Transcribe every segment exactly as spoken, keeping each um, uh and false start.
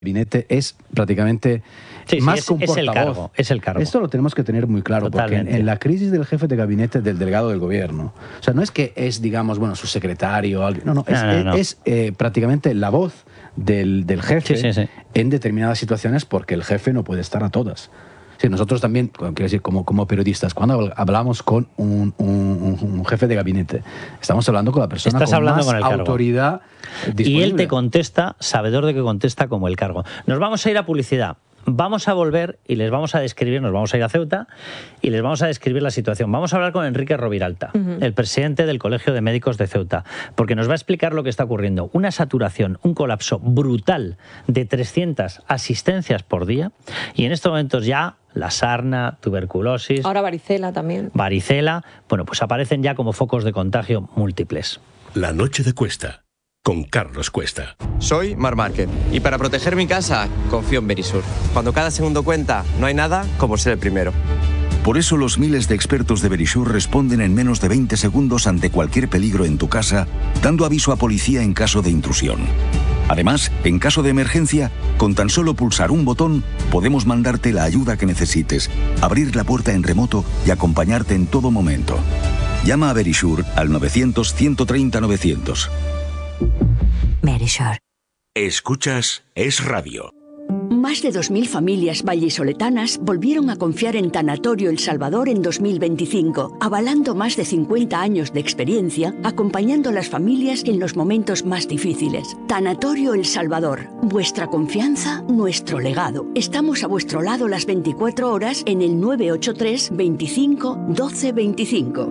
gabinete es prácticamente sí, sí, más es, que un es portavoz. el cargo, es el cargo. Esto lo tenemos que tener muy claro, Totalmente. porque en, en la crisis del jefe de gabinete del delegado del gobierno, o sea, no es que es, digamos, bueno, su secretario, alguien, no, no, es, no, no, no. es, es eh, prácticamente la voz del, del jefe sí, sí, sí. en determinadas situaciones, porque el jefe no puede estar a todas. Sí, nosotros también, quiero decir, como, como periodistas, cuando hablamos con un, un, un jefe de gabinete, estamos hablando con la persona Estás con hablando más con el cargo. autoridad disponible. Y él te contesta, sabedor de que contesta como el cargo. Nos vamos a ir a publicidad. Vamos a volver y les vamos a describir, nos vamos a ir a Ceuta y les vamos a describir la situación. Vamos a hablar con Enrique Roviralta, uh-huh. el presidente del Colegio de Médicos de Ceuta, porque nos va a explicar lo que está ocurriendo. Una saturación, un colapso brutal de trescientas asistencias por día y en estos momentos ya la sarna, tuberculosis... Ahora varicela también. Varicela, bueno, pues aparecen ya como focos de contagio múltiples. La noche de Cuesta, con Carlos Cuesta. Soy Mar Márquez y para proteger mi casa confío en Verisur. Cuando cada segundo cuenta, no hay nada como ser el primero. Por eso los miles de expertos de Verisur responden en menos de veinte segundos ante cualquier peligro en tu casa, dando aviso a policía en caso de intrusión. Además, en caso de emergencia, con tan solo pulsar un botón, podemos mandarte la ayuda que necesites, abrir la puerta en remoto y acompañarte en todo momento. Llama a Verisur al novecientos, ciento treinta, novecientos. Verisur. Escuchas Es Radio. Más de dos mil familias vallisoletanas volvieron a confiar en Tanatorio El Salvador en dos mil veinticinco, avalando más de cincuenta años de experiencia, acompañando a las familias en los momentos más difíciles. Tanatorio El Salvador, vuestra confianza, nuestro legado. Estamos a vuestro lado las veinticuatro horas en el nueve ocho tres, veinticinco, doce veinticinco.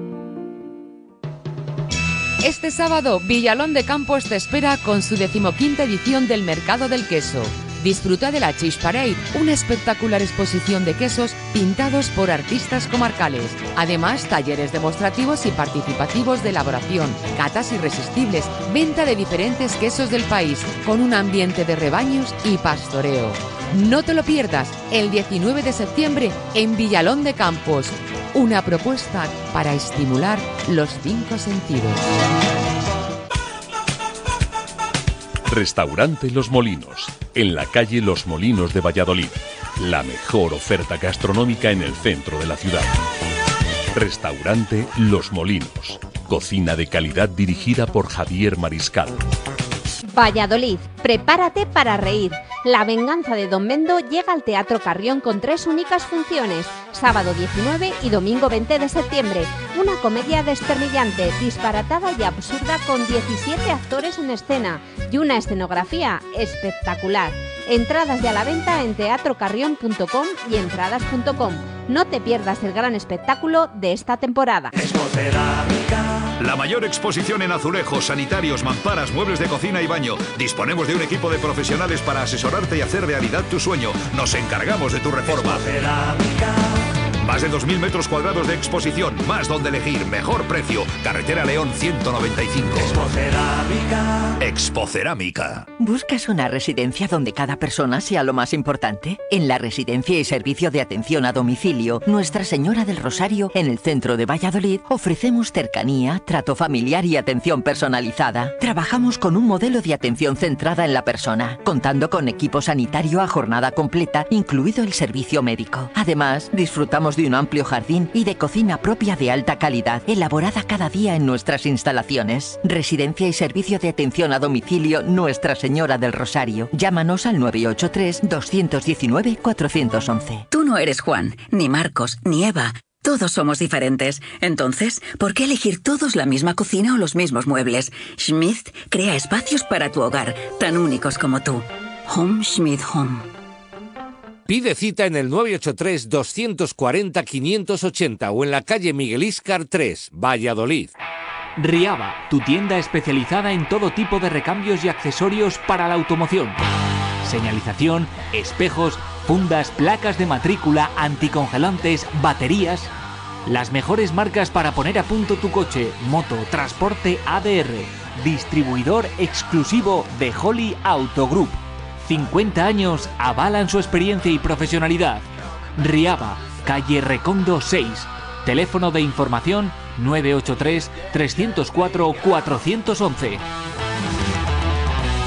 Este sábado, Villalón de Campos te espera con su decimoquinta edición del Mercado del Queso. Disfruta de la Cheese Parade, una espectacular exposición de quesos pintados por artistas comarcales. Además, talleres demostrativos y participativos de elaboración, catas irresistibles, venta de diferentes quesos del país, con un ambiente de rebaños y pastoreo. No te lo pierdas, el diecinueve de septiembre en Villalón de Campos. Una propuesta para estimular los cinco sentidos. Restaurante Los Molinos, en la calle Los Molinos de Valladolid. La mejor oferta gastronómica en el centro de la ciudad. Restaurante Los Molinos. Cocina de calidad dirigida por Javier Mariscal. Valladolid, prepárate para reír. La venganza de Don Mendo llega al Teatro Carrión con tres únicas funciones. Sábado diecinueve y domingo veinte de septiembre. Una comedia desternillante, disparatada y absurda con diecisiete actores en escena y una escenografía espectacular. Entradas ya a la venta en teatro carrión punto com y entradas punto com. No te pierdas el gran espectáculo de esta temporada. La mayor exposición en azulejos, sanitarios, mamparas, muebles de cocina y baño. Disponemos de un equipo de profesionales para asesorarte y hacer realidad tu sueño. Nos encargamos de tu reforma. Más de dos mil metros cuadrados de exposición, más donde elegir, mejor precio. Carretera León ciento noventa y cinco. Expocerámica. Expocerámica. ¿Buscas una residencia donde cada persona sea lo más importante? En la Residencia y Servicio de Atención a Domicilio Nuestra Señora del Rosario, en el centro de Valladolid, ofrecemos cercanía, trato familiar y atención personalizada. Trabajamos con un modelo de atención centrada en la persona, contando con equipo sanitario a jornada completa, incluido el servicio médico. Además, disfrutamos de un amplio jardín y de cocina propia de alta calidad, elaborada cada día en nuestras instalaciones. Residencia y Servicio de Atención a Domicilio Nuestra Señora del Rosario. Llámanos al nueve ocho tres, dos uno nueve, cuatro uno uno. Tú no eres Juan, ni Marcos, ni Eva. Todos somos diferentes. Entonces, ¿por qué elegir todos la misma cocina o los mismos muebles? Schmidt crea espacios para tu hogar, tan únicos como tú. Home Schmidt Home. Pide cita en el nueve ocho tres, dos cuatro cero, cinco ocho cero o en la calle Miguel Íscar tres, Valladolid. Riaba, tu tienda especializada en todo tipo de recambios y accesorios para la automoción. Señalización, espejos, fundas, placas de matrícula, anticongelantes, baterías. Las mejores marcas para poner a punto tu coche, moto, transporte A D R. Distribuidor exclusivo de Holly Auto Group. cincuenta años avalan su experiencia y profesionalidad. Riaba, calle Recondo seis. Teléfono de información nueve ocho tres, tres cero cuatro, cuatro uno uno.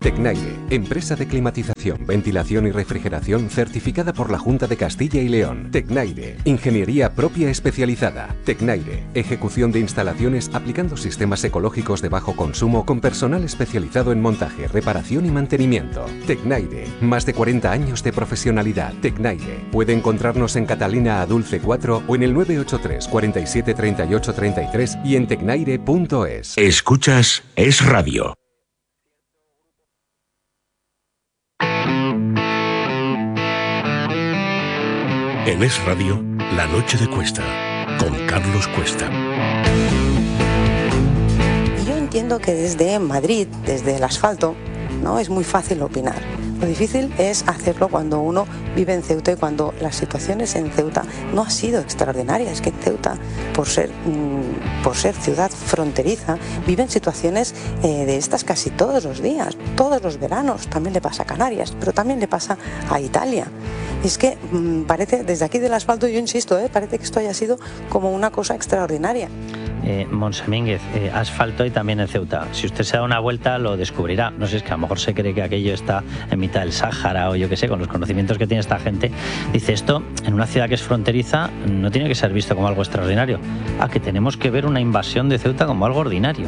Tecnaire, empresa de climatización, ventilación y refrigeración certificada por la Junta de Castilla y León. Tecnaire, ingeniería propia especializada. Tecnaire, ejecución de instalaciones aplicando sistemas ecológicos de bajo consumo con personal especializado en montaje, reparación y mantenimiento. Tecnaire, más de cuarenta años de profesionalidad. Tecnaire, puede encontrarnos en Catalina a Dulce cuatro o en el nueve ocho tres, cuarenta y siete, treinta y ocho, treinta y tres y en tecnaire punto es. Escuchas Es Radio. En Es Radio, La Noche de Cuesta, con Carlos Cuesta. Yo entiendo que desde Madrid, desde el asfalto, ¿no?, es muy fácil opinar. Lo difícil es hacerlo cuando uno vive en Ceuta y cuando las situaciones en Ceuta no han sido extraordinarias. Es que en Ceuta, por ser, mmm, por ser ciudad fronteriza, viven situaciones eh, de estas casi todos los días, todos los veranos. También le pasa a Canarias, pero también le pasa a Italia. Es que mmm, parece, desde aquí del asfalto, yo insisto, ¿eh? parece que esto haya sido como una cosa extraordinaria. Eh, Montse Mínguez, eh, asfalto y también en Ceuta. Si usted se da una vuelta lo descubrirá. No sé, es que a lo mejor se cree que aquello está en mitad del Sáhara o yo qué sé, con los conocimientos que tiene esta gente. Dice, esto en una ciudad que es fronteriza no tiene que ser visto como algo extraordinario. Ah, que tenemos que ver una invasión de Ceuta como algo ordinario.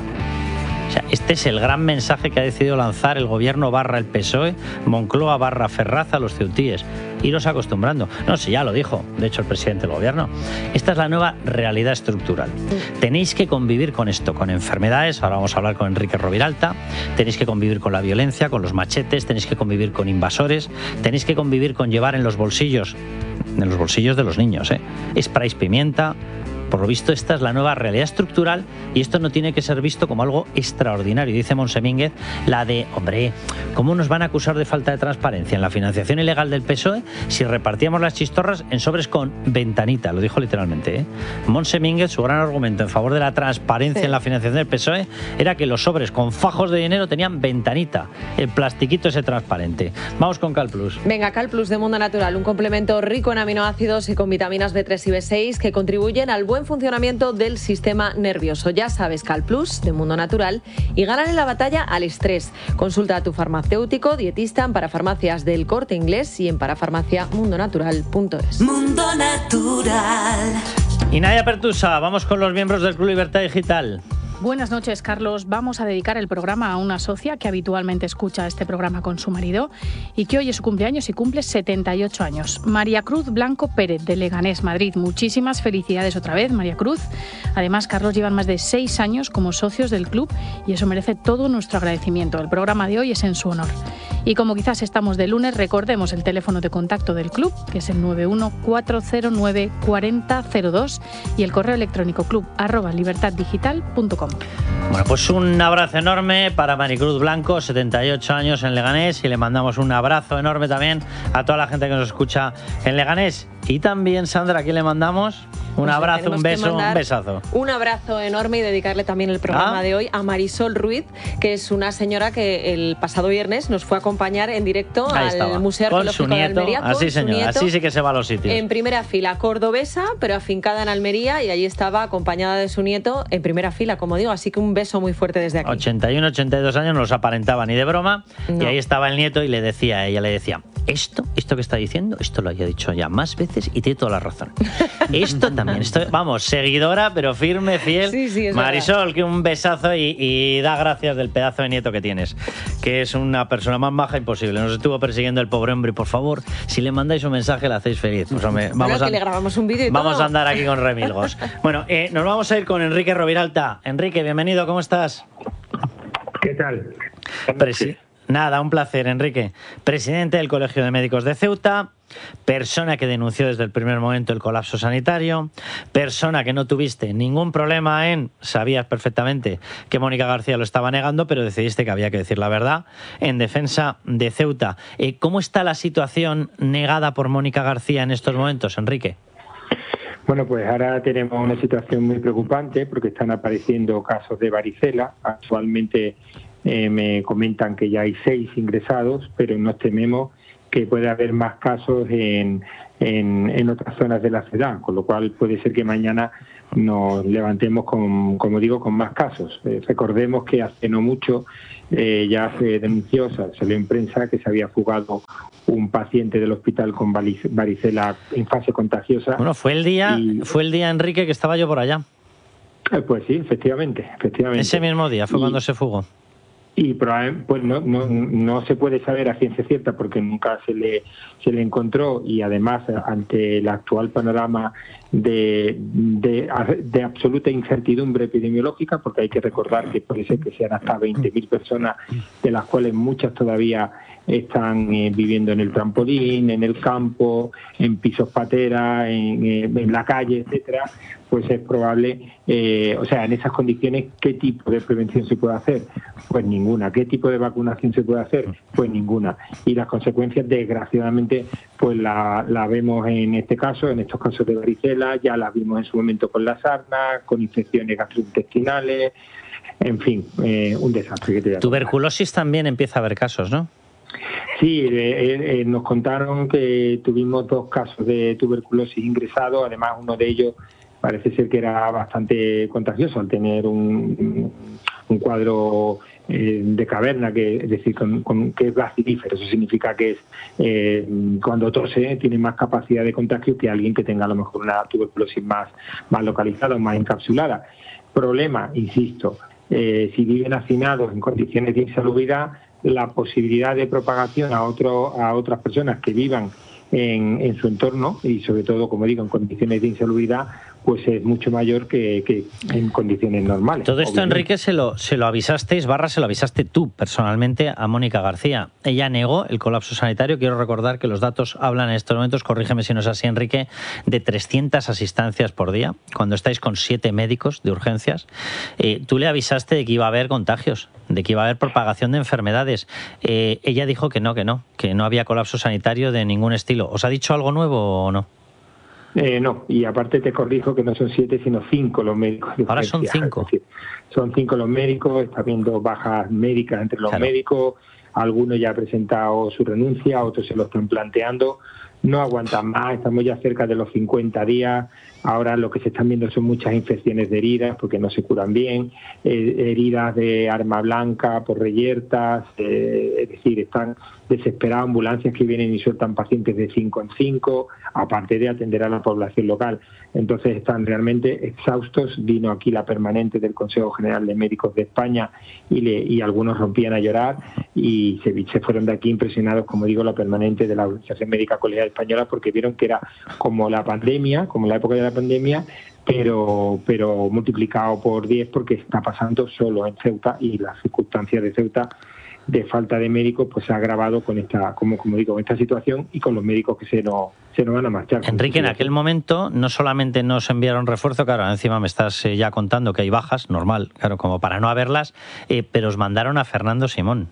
O sea, este es el gran mensaje que ha decidido lanzar el gobierno barra el P S O E, Moncloa barra Ferraz a los ceutíes. Iros acostumbrando. No, si ya lo dijo, de hecho, el presidente del gobierno. Esta es la nueva realidad estructural. Tenéis que convivir con esto, con enfermedades. Ahora vamos a hablar con Enrique Roviralta. Tenéis que convivir con la violencia, con los machetes. Tenéis que convivir con invasores. Tenéis que convivir con llevar en los bolsillos, en los bolsillos de los niños, ¿eh? sprays pimienta. Por lo visto, esta es la nueva realidad estructural y esto no tiene que ser visto como algo extraordinario. Dice Montse Mínguez, la de, hombre, ¿cómo nos van a acusar de falta de transparencia en la financiación ilegal del P S O E si repartíamos las chistorras en sobres con ventanita? Lo dijo literalmente, ¿eh? Montse Mínguez, su gran argumento en favor de la transparencia sí. en la financiación del P S O E era que los sobres con fajos de dinero tenían ventanita, el plastiquito ese transparente. Vamos con Calplus. Venga, Calplus de Mundo Natural, un complemento rico en aminoácidos y con vitaminas B tres y B seis que contribuyen al buen funcionamiento del sistema nervioso. Ya sabes, Calplus de Mundo Natural, y ganan en la batalla al estrés. Consulta a tu farmacéutico, dietista en Parafarmacias del Corte Inglés y en parafarmacia mundo natural punto es. Mundo Natural. Y Nadia Pertusa, vamos con los miembros del Club Libertad Digital. Buenas noches, Carlos. Vamos a dedicar el programa a una socia que habitualmente escucha este programa con su marido y que hoy es su cumpleaños y cumple setenta y ocho años. María Cruz Blanco Pérez, de Leganés, Madrid. Muchísimas felicidades otra vez, María Cruz. Además, Carlos, llevan más de seis años como socios del club y eso merece todo nuestro agradecimiento. El programa de hoy es en su honor. Y como quizás estamos de lunes, recordemos el teléfono de contacto del club, que es el nueve uno cuatro cero nueve cuatro cero cero dos y el correo electrónico club arroba libertad digital punto com. Bueno, pues un abrazo enorme para Maricruz Blanco, setenta y ocho años en Leganés, y le mandamos un abrazo enorme también a toda la gente que nos escucha en Leganés. Y también, Sandra, aquí le mandamos un pues abrazo, un beso, un besazo. Un abrazo enorme y dedicarle también el programa ah. de hoy a Marisol Ruiz, que es una señora que el pasado viernes nos fue a acompañar en directo Ahí al estaba. Museo con Arqueológico su nieto, de Almería. Así, señor, así sí que se va a los sitios. En primera fila, cordobesa, pero afincada en Almería, y allí estaba acompañada de su nieto en primera fila, como digo, así que un beso muy fuerte desde aquí. ochenta y uno, ochenta y dos años, no los aparentaba ni de broma, no. Y ahí estaba el nieto y le decía, ella le decía, esto, esto que está diciendo, esto lo había dicho ya más veces y tiene toda la razón. Esto también, esto, vamos, seguidora, pero firme, fiel. Sí, sí, es Marisol, verdad. que un besazo y, y da gracias del pedazo de nieto que tienes, que es una persona más maja imposible. Nos estuvo persiguiendo el pobre hombre, por favor, si le mandáis un mensaje le hacéis feliz. Pues, hombre, bueno, vamos que a, le grabamos un vídeo y Vamos todo. a andar aquí con remilgos. Bueno, eh, nos vamos a ir con Enrique Roviralta. Enrique, bienvenido, ¿cómo estás? ¿Qué tal? Presi- Nada, un placer, Enrique. Presidente del Colegio de Médicos de Ceuta, persona que denunció desde el primer momento el colapso sanitario, persona que no tuviste ningún problema en, sabías perfectamente que Mónica García lo estaba negando, pero decidiste que había que decir la verdad, en defensa de Ceuta. Eh, ¿Cómo está la situación negada por Mónica García en estos momentos, Enrique? Bueno, pues ahora tenemos una situación muy preocupante porque están apareciendo casos de varicela. Actualmente eh, me comentan que ya hay seis ingresados, pero nos tememos que puede haber más casos en, en, en otras zonas de la ciudad, con lo cual puede ser que mañana nos levantemos con, como digo, con más casos. Eh, recordemos que hace no mucho eh, ya se denunció, o sea, salió en prensa que se había fugado un paciente del hospital con varicela en fase contagiosa. Bueno, fue el día, y, fue el día, Enrique, que estaba yo por allá. Eh, pues sí, efectivamente, efectivamente. Ese mismo día fue y, cuando se fugó. Y pues no, no, no se puede saber a ciencia cierta porque nunca se le se le encontró, y además ante el actual panorama de, de, de absoluta incertidumbre epidemiológica, porque hay que recordar que puede ser que sean hasta veinte mil personas, de las cuales muchas todavía están eh, viviendo en el trampolín, en el campo, en pisos patera, en, eh, en la calle, etcétera, pues es probable, eh, o sea, en esas condiciones, ¿qué tipo de prevención se puede hacer? Pues ninguna. ¿Qué tipo de vacunación se puede hacer? Pues ninguna. Y las consecuencias, desgraciadamente, pues la, la vemos en este caso, en estos casos de varicela, ya las vimos en su momento con la sarna, con infecciones gastrointestinales, en fin, eh, un desastre. Que te Tuberculosis también empieza a haber casos, ¿no? Sí, eh, eh, nos contaron que tuvimos dos casos de tuberculosis ingresados, además uno de ellos parece ser que era bastante contagioso al tener un, un cuadro eh, de caverna, que es decir, con, con, que es bacilífero. Eso significa que es eh, cuando tose tiene más capacidad de contagio que alguien que tenga a lo mejor una tuberculosis más, más localizada o más encapsulada. Problema, insisto, eh, si viven hacinados en condiciones de insalubridad, la posibilidad de propagación a otro, a otras personas que vivan en, en su entorno, y sobre todo, como digo, en condiciones de insalubridad, pues es mucho mayor que, que en condiciones normales. Todo esto, obviamente. Enrique, se lo, se lo avisasteis, barra, se lo avisaste tú personalmente a Mónica García. Ella negó el colapso sanitario. Quiero recordar que los datos hablan en estos momentos, corrígeme si no es así, Enrique, de trescientas asistencias por día, cuando estáis con siete médicos de urgencias. Eh, tú le avisaste de que iba a haber contagios, de que iba a haber propagación de enfermedades. Eh, ella dijo que no, que no, que no había colapso sanitario de ningún estilo. ¿Os ha dicho algo nuevo o no? Eh, no, y aparte te corrijo que no son siete, sino cinco los médicos de Ahora son urgencia. cinco. Es decir, son cinco los médicos, está habiendo bajas médicas entre los Claro. médicos, algunos ya han presentado su renuncia, otros se lo están planteando, no aguantan más, estamos ya cerca de los cincuenta días, ahora lo que se están viendo son muchas infecciones de heridas porque no se curan bien, eh, heridas de arma blanca por reyertas, eh, es decir, están desesperadas ambulancias que vienen y sueltan pacientes de cinco en cinco, aparte de atender a la población local. Entonces están realmente exhaustos. Vino aquí la permanente del Consejo General de Médicos de España y, le, y algunos rompían a llorar y se, se fueron de aquí impresionados, como digo, la permanente de la Organización Médica Colegial Española, porque vieron que era como la pandemia, como la época de la pandemia, pero pero multiplicado por diez, porque está pasando solo en Ceuta, y las circunstancias de Ceuta de falta de médicos pues se ha agravado con esta, como como digo, con esta situación y con los médicos que se nos se nos van a marchar. Enrique, en aquel momento no solamente nos enviaron refuerzo, claro, encima me estás eh, ya contando que hay bajas, normal, claro, como para no haberlas, eh, pero os mandaron a Fernando Simón.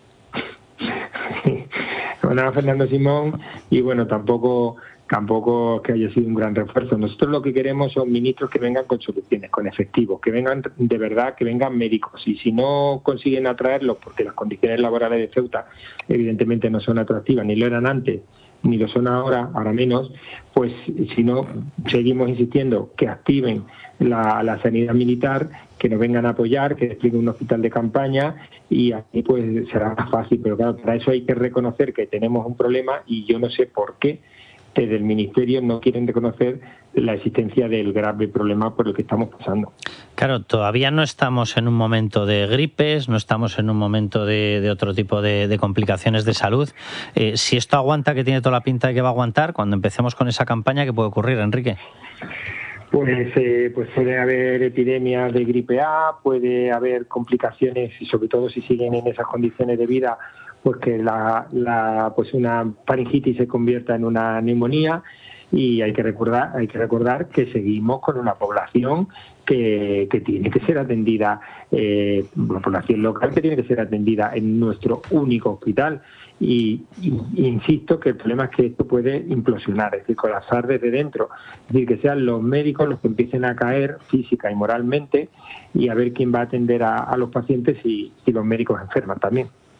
Mandaron a Fernando Simón y bueno, tampoco tampoco que haya sido un gran refuerzo. Nosotros lo que queremos son ministros que vengan con soluciones, con efectivos, que vengan de verdad, que vengan médicos. Y si no consiguen atraerlos, porque las condiciones laborales de Ceuta evidentemente no son atractivas, ni lo eran antes, ni lo son ahora, ahora menos, pues si no, seguimos insistiendo que activen la, la sanidad militar, que nos vengan a apoyar, que desplieguen un hospital de campaña, y así pues será más fácil. Pero claro, para eso hay que reconocer que tenemos un problema, y yo no sé por qué desde el Ministerio no quieren reconocer la existencia del grave problema por el que estamos pasando. Claro, todavía no estamos en un momento de gripes, no estamos en un momento de, de otro tipo de, de complicaciones de salud. Eh, si esto aguanta, que tiene toda la pinta de que va a aguantar, cuando empecemos con esa campaña, ¿qué puede ocurrir, Enrique? Pues, eh, pues puede haber epidemias de gripe A, puede haber complicaciones, y sobre todo si siguen en esas condiciones de vida, pues que la, la pues una faringitis se convierta en una neumonía. Y hay que recordar, hay que recordar que seguimos con una población que, que tiene que ser atendida, eh, una población local que tiene que ser atendida en nuestro único hospital. Y, y, y insisto que el problema es que esto puede implosionar, es decir, colapsar desde dentro. Es decir, que sean los médicos los que empiecen a caer física y moralmente, y a ver quién va a atender a, a los pacientes si, si los médicos enferman también.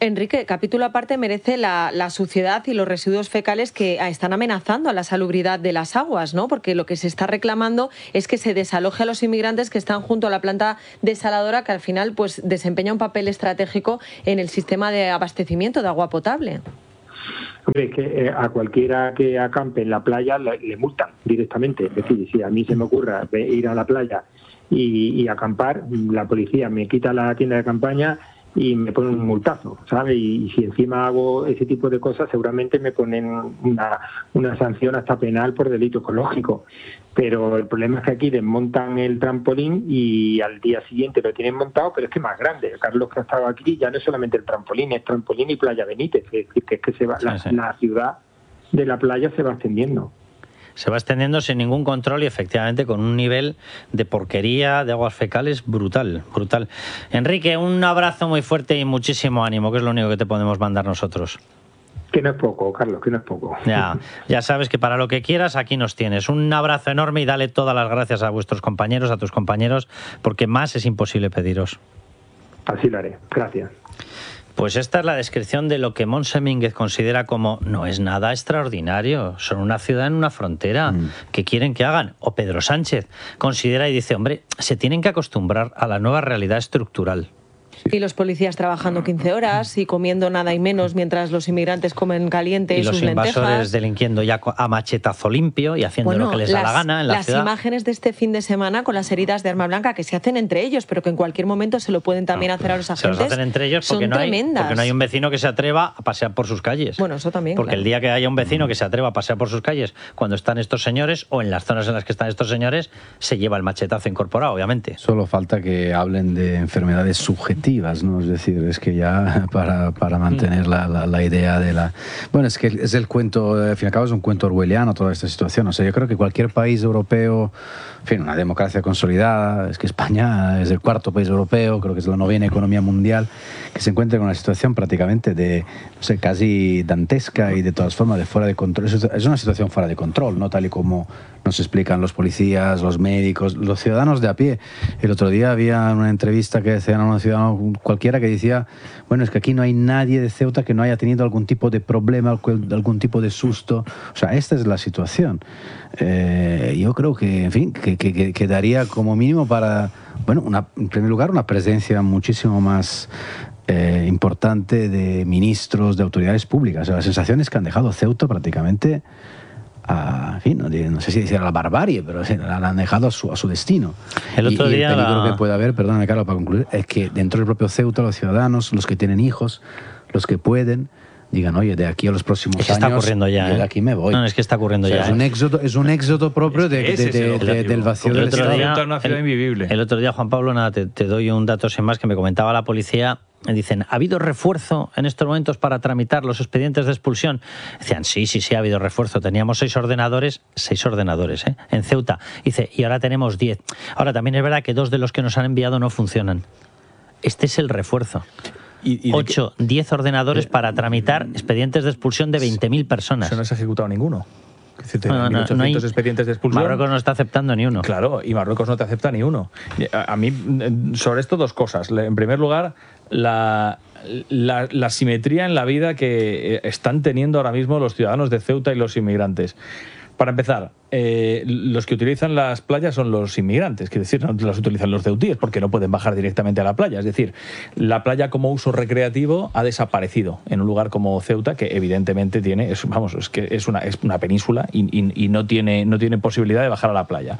Enrique, capítulo aparte merece la, la suciedad y los residuos fecales que están amenazando a la salubridad de las aguas, ¿no? Porque lo que se está reclamando es que se desaloje a los inmigrantes que están junto a la planta desaladora, que al final pues desempeña un papel estratégico en el sistema de abastecimiento de agua potable. Hombre, es que eh, a cualquiera que acampe en la playa le, le multan directamente. Es decir, si a mí se me ocurra ir a la playa y, y acampar, la policía me quita la tienda de campaña y me ponen un multazo, ¿sabes? Y, y si encima hago ese tipo de cosas, seguramente me ponen una, una sanción hasta penal por delito ecológico. Pero el problema es que aquí desmontan el trampolín y al día siguiente lo tienen montado, pero es que más grande. Carlos, que ha estado aquí, ya no es solamente el trampolín, es trampolín y Playa Benítez, que, que es que se va, la, sí, sí. la ciudad de la playa se va extendiendo. Se va extendiendo sin ningún control y efectivamente con un nivel de porquería, de aguas fecales brutal, brutal. Enrique, un abrazo muy fuerte y muchísimo ánimo, que es lo único que te podemos mandar nosotros. Que no es poco, Carlos, que no es poco. Ya, ya sabes que para lo que quieras aquí nos tienes. Un abrazo enorme y dale todas las gracias a vuestros compañeros, a tus compañeros, porque más es imposible pediros. Así lo haré. Gracias. Pues esta es la descripción de lo que Montse Mínguez considera como no es nada extraordinario, son una ciudad en una frontera, mm. ¿qué quieren que hagan? O Pedro Sánchez considera y dice, hombre, se tienen que acostumbrar a la nueva realidad estructural. Y los policías trabajando quince horas y comiendo nada y menos mientras los inmigrantes comen caliente y, y sus lentejas. Y los invasores delinquiendo ya a machetazo limpio y haciendo bueno, lo que les las, da la gana en la las ciudad. Las imágenes de este fin de semana con las heridas de arma blanca que se hacen entre ellos, pero que en cualquier momento se lo pueden también no, hacer a los agentes. Se los hacen entre ellos porque no, hay, porque no hay un vecino que se atreva a pasear por sus calles. Bueno, eso también. Porque claro. el día que haya un vecino que se atreva a pasear por sus calles cuando están estos señores o en las zonas en las que están estos señores, se lleva el machetazo incorporado, obviamente. Solo falta que hablen de enfermedades subjetivas, ¿no? Es decir, es que ya para, para mantener la, la, la idea de la... Bueno, es que es el cuento, al fin y al cabo es un cuento orwelliano toda esta situación. O sea, yo creo que cualquier país europeo, en fin, una democracia consolidada, es que España es el cuarto país europeo, creo que es la novena economía mundial, que se encuentra con una situación prácticamente de, no sé, casi dantesca y de todas formas de fuera de control. Es una situación fuera de control, ¿no? Tal y como nos explican los policías, los médicos, los ciudadanos de a pie. El otro día había una entrevista que decían a un ciudadano cualquiera que decía, bueno, es que aquí no hay nadie de Ceuta que no haya tenido algún tipo de problema, algún tipo de susto. O sea, esta es la situación. Eh, yo creo que, en fin, que, que, que, que daría como mínimo para, bueno, una, en primer lugar, una presencia muchísimo más eh, importante de ministros, de autoridades públicas. O sea, la sensación es que han dejado Ceuta prácticamente a, en fin, no, no sé si decir a la barbarie, pero la han dejado a su, a su destino. El otro y, día y el peligro la... que puede haber, perdóname Carlos, para concluir, es que dentro del propio Ceuta los ciudadanos, los que tienen hijos, los que pueden, digan, oye, de aquí a los próximos es que años, está ocurriendo ya, yo de ¿eh? aquí me voy. No, es que está ocurriendo o sea, ya. Es un éxodo, es un éxodo propio de, de, de, de, de, del vacío del Estado. Día, una ciudad el, invivible. El otro día, Juan Pablo, nada, te, te doy un dato sin más que me comentaba la policía. Dicen, ¿ha habido refuerzo en estos momentos para tramitar los expedientes de expulsión? Decían, sí, sí, sí, ha habido refuerzo. Teníamos seis ordenadores, seis ordenadores, ¿eh? En Ceuta. Dice, y ahora tenemos diez. Ahora, también es verdad que dos de los que nos han enviado no funcionan. Este es el refuerzo. Y, y ocho, diez ordenadores para tramitar expedientes de expulsión de veinte mil personas. Eso no se ha ejecutado ninguno. No, no, mil ochocientos no hay, expedientes de expulsión. Marruecos no está aceptando ni uno. Claro, y Marruecos no te acepta ni uno. A, a mí, sobre esto, dos cosas. En primer lugar, la, la, la simetría en la vida que están teniendo ahora mismo los ciudadanos de Ceuta y los inmigrantes. Para empezar, eh, los que utilizan las playas son los inmigrantes, quiere decir, no las utilizan los ceutíes porque no pueden bajar directamente a la playa. Es decir, la playa como uso recreativo ha desaparecido en un lugar como Ceuta, que evidentemente tiene, es, vamos, es que es una, es una península y, y, y no tiene, no tiene posibilidad de bajar a la playa.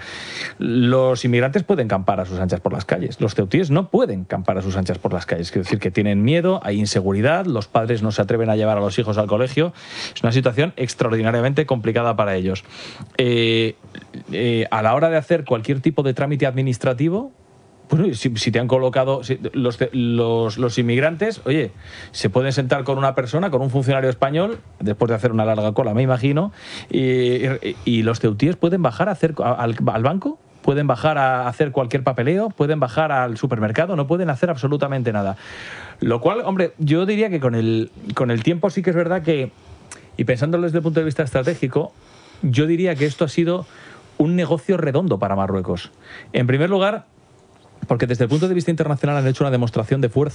Los inmigrantes pueden campar a sus anchas por las calles, los ceutíes no pueden campar a sus anchas por las calles, quiere decir que tienen miedo, hay inseguridad, los padres no se atreven a llevar a los hijos al colegio, es una situación extraordinariamente complicada para ellos. Eh, eh, a la hora de hacer cualquier tipo de trámite administrativo, pues, si, si te han colocado si, los, los, los inmigrantes, oye, se pueden sentar con una persona, con un funcionario español, después de hacer una larga cola, me imagino, y, y, y los ceutíes pueden bajar a hacer, al, al banco, pueden bajar a hacer cualquier papeleo, pueden bajar al supermercado, no pueden hacer absolutamente nada. Lo cual, hombre, yo diría que con el, con el tiempo sí que es verdad que, y pensándolo desde el punto de vista estratégico, yo diría que esto ha sido un negocio redondo para Marruecos. En primer lugar, porque desde el punto de vista internacional han hecho una demostración de fuerza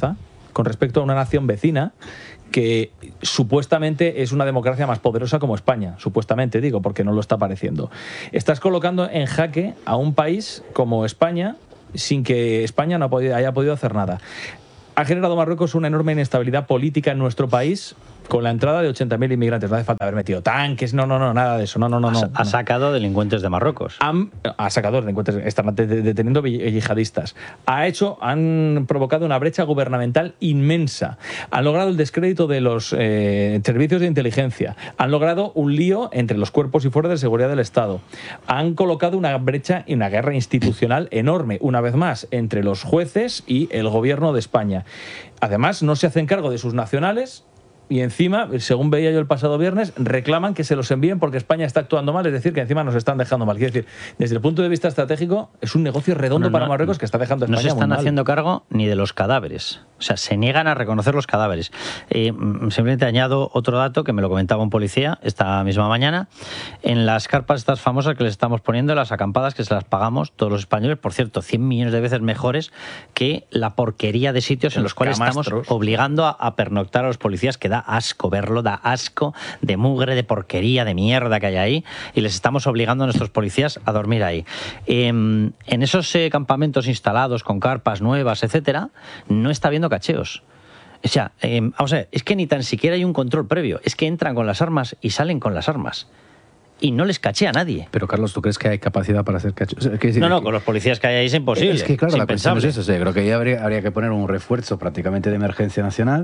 con respecto a una nación vecina que supuestamente es una democracia más poderosa como España, supuestamente digo, porque no lo está pareciendo. Estás colocando en jaque a un país como España sin que España no haya podido hacer nada. Ha generado Marruecos una enorme inestabilidad política en nuestro país con la entrada de ochenta mil inmigrantes. No hace falta haber metido tanques, no, no, no, nada de eso. No, no, no, no. Ha sacado delincuentes de Marruecos. Han, ha sacado delincuentes, están deteniendo yihadistas. Ha hecho, han provocado una brecha gubernamental inmensa. Han logrado el descrédito de los eh, servicios de inteligencia. Han logrado un lío entre los cuerpos y fuerzas de seguridad del Estado. Han colocado una brecha y una guerra institucional enorme, una vez más, entre los jueces y el gobierno de España. Además, no se hacen cargo de sus nacionales. Y encima, según veía yo el pasado viernes, reclaman que se los envíen porque España está actuando mal, es decir, que encima nos están dejando mal. Quiero decir, desde el punto de vista estratégico, es un negocio redondo bueno, para no, Marruecos que está dejando a España no se están muy mal. haciendo cargo ni de los cadáveres. O sea, se niegan a reconocer los cadáveres. Eh, simplemente añado otro dato que me lo comentaba un policía esta misma mañana. En las carpas estas famosas que les estamos poniendo, las acampadas que se las pagamos todos los españoles, por cierto, cien millones de veces mejores que la porquería de sitios en, en los, los cuales camastros. Estamos obligando a, a pernoctar a los policías, que da asco verlo, da asco de mugre, de porquería, de mierda que hay ahí, y les estamos obligando a nuestros policías a dormir ahí. Eh, en esos eh, campamentos instalados con carpas nuevas, etcétera, no está habiendo cacheos. O sea, eh, vamos a ver, es que ni tan siquiera hay un control previo, es que entran con las armas y salen con las armas. Y no les cachea a nadie. Pero, Carlos, ¿tú crees que hay capacidad para hacer cacheos? Es decir, no, no, con los policías que hay ahí es imposible. Es que, claro, es la cuestión es eso. O sea, creo que ya habría, habría que poner un refuerzo prácticamente de emergencia nacional.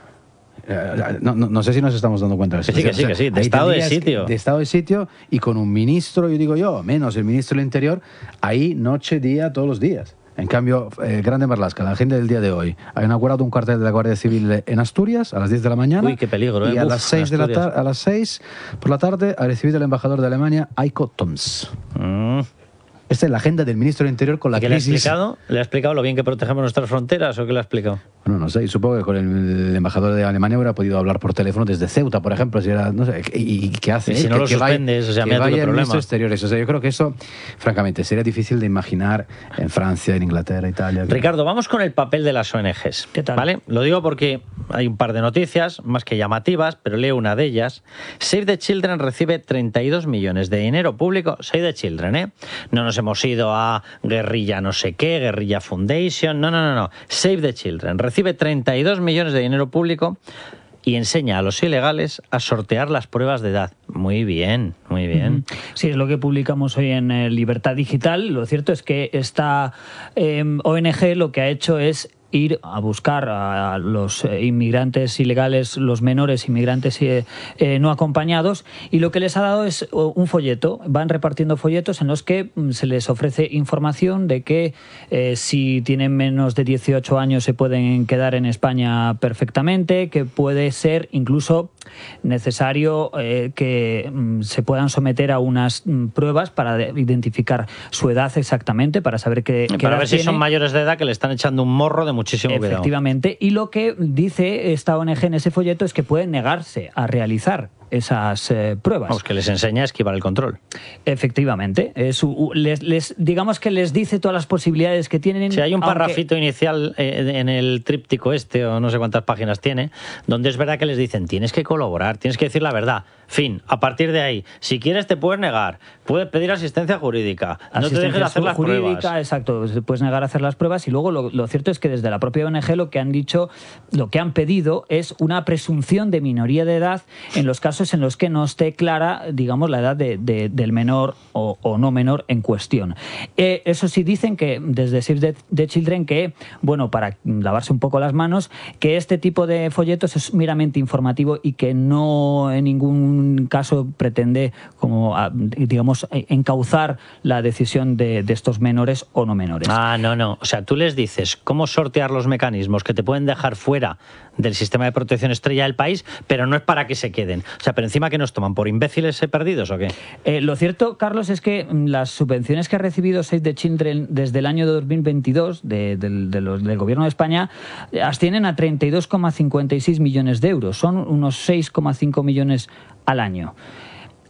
No, no, no sé si nos estamos dando cuenta de eso. Sí, que sí, que sí, de estado de sitio. De estado de sitio y con un ministro, yo digo yo, menos el ministro del Interior, ahí noche, día, todos los días. En cambio, eh, Grande Marlaska, la agenda del día de hoy, ha inaugurado un cuartel de la Guardia Civil en Asturias a las diez de la mañana. Uy, qué peligro, ¿eh? Y a, Uf, las seis de la tar- a las seis por la tarde ha recibido el embajador de Alemania, Heiko Toms. Mm. Esta es la agenda del ministro del Interior con la ¿Qué crisis. le ha explicado? ¿Le ha explicado lo bien que protegemos nuestras fronteras o qué le ha explicado? Bueno, no sé, supongo que con el, el embajador de Alemania hubiera podido hablar por teléfono desde Ceuta, por ejemplo, si era, no sé, y, y qué hace. Y si ¿eh? no que, lo que suspendes, vaya, o sea, que mira vaya tu el problema. ministro de Exteriores. O sea, yo creo que eso, francamente, sería difícil de imaginar en Francia, en Inglaterra, Italia. Ricardo, vamos con el papel de las O N Ges. ¿Qué tal? ¿Vale? Lo digo porque hay un par de noticias, más que llamativas, pero leo una de ellas. Save the Children recibe treinta y dos millones de dinero público. Save the Children, ¿eh? No nos hemos ido a guerrilla no sé qué, guerrilla foundation. No, no, no, no. Save the Children recibe treinta y dos millones de dinero público y enseña a los ilegales a sortear las pruebas de edad. Muy bien, muy bien. Sí, es lo que publicamos hoy en eh, Libertad Digital. Lo cierto es que esta eh, O N G lo que ha hecho es ir a buscar a los inmigrantes ilegales, los menores inmigrantes eh, eh, no acompañados, y lo que les ha dado es un folleto. Van repartiendo folletos en los que se les ofrece información de que eh, si tienen menos de dieciocho años se pueden quedar en España perfectamente, que puede ser incluso necesario eh, que mm, se puedan someter a unas mm, pruebas para de, identificar su edad exactamente, para saber qué, qué para edad ver si tiene. Son mayores de edad que le están echando un morro de muchísimo cuidado. Efectivamente. Y lo que dice esta O N G en ese folleto es que pueden negarse a realizar esas eh, pruebas. Vamos, que les enseña a esquivar el control. Efectivamente. Es, les, les, digamos que les dice todas las posibilidades que tienen. Si hay un aunque... parrafito inicial eh, en el tríptico este, o no sé cuántas páginas tiene, donde es verdad que les dicen, tienes que colaborar, tienes que decir la verdad. Fin, a partir de ahí, si quieres te puedes negar, puedes pedir asistencia jurídica, no te dejes hacer las jurídica, pruebas. Exacto, puedes negar a hacer las pruebas, y luego lo, lo cierto es que desde la propia O N G lo que han dicho, lo que han pedido es una presunción de minoría de edad en los casos en los que no esté clara, digamos, la edad de, de, del menor o, o no menor en cuestión. Eh, eso sí, dicen que desde Save the, the Children que, bueno, para lavarse un poco las manos, que este tipo de folletos es meramente informativo y que no en ningún caso pretende, como digamos, encauzar la decisión de, de estos menores o no menores. Ah, no, no. O sea, tú les dices cómo sortear los mecanismos que te pueden dejar fuera del sistema de protección estrella del país, pero no es para que se queden. O sea, pero encima que nos toman por imbéciles perdidos o qué. Eh, lo cierto, Carlos, es que las subvenciones que ha recibido Save the Children desde el año dos mil veintidós de, de, de los, del Gobierno de España ascienden a treinta y dos coma cincuenta y seis millones de euros. Son unos seis coma cinco millones al año.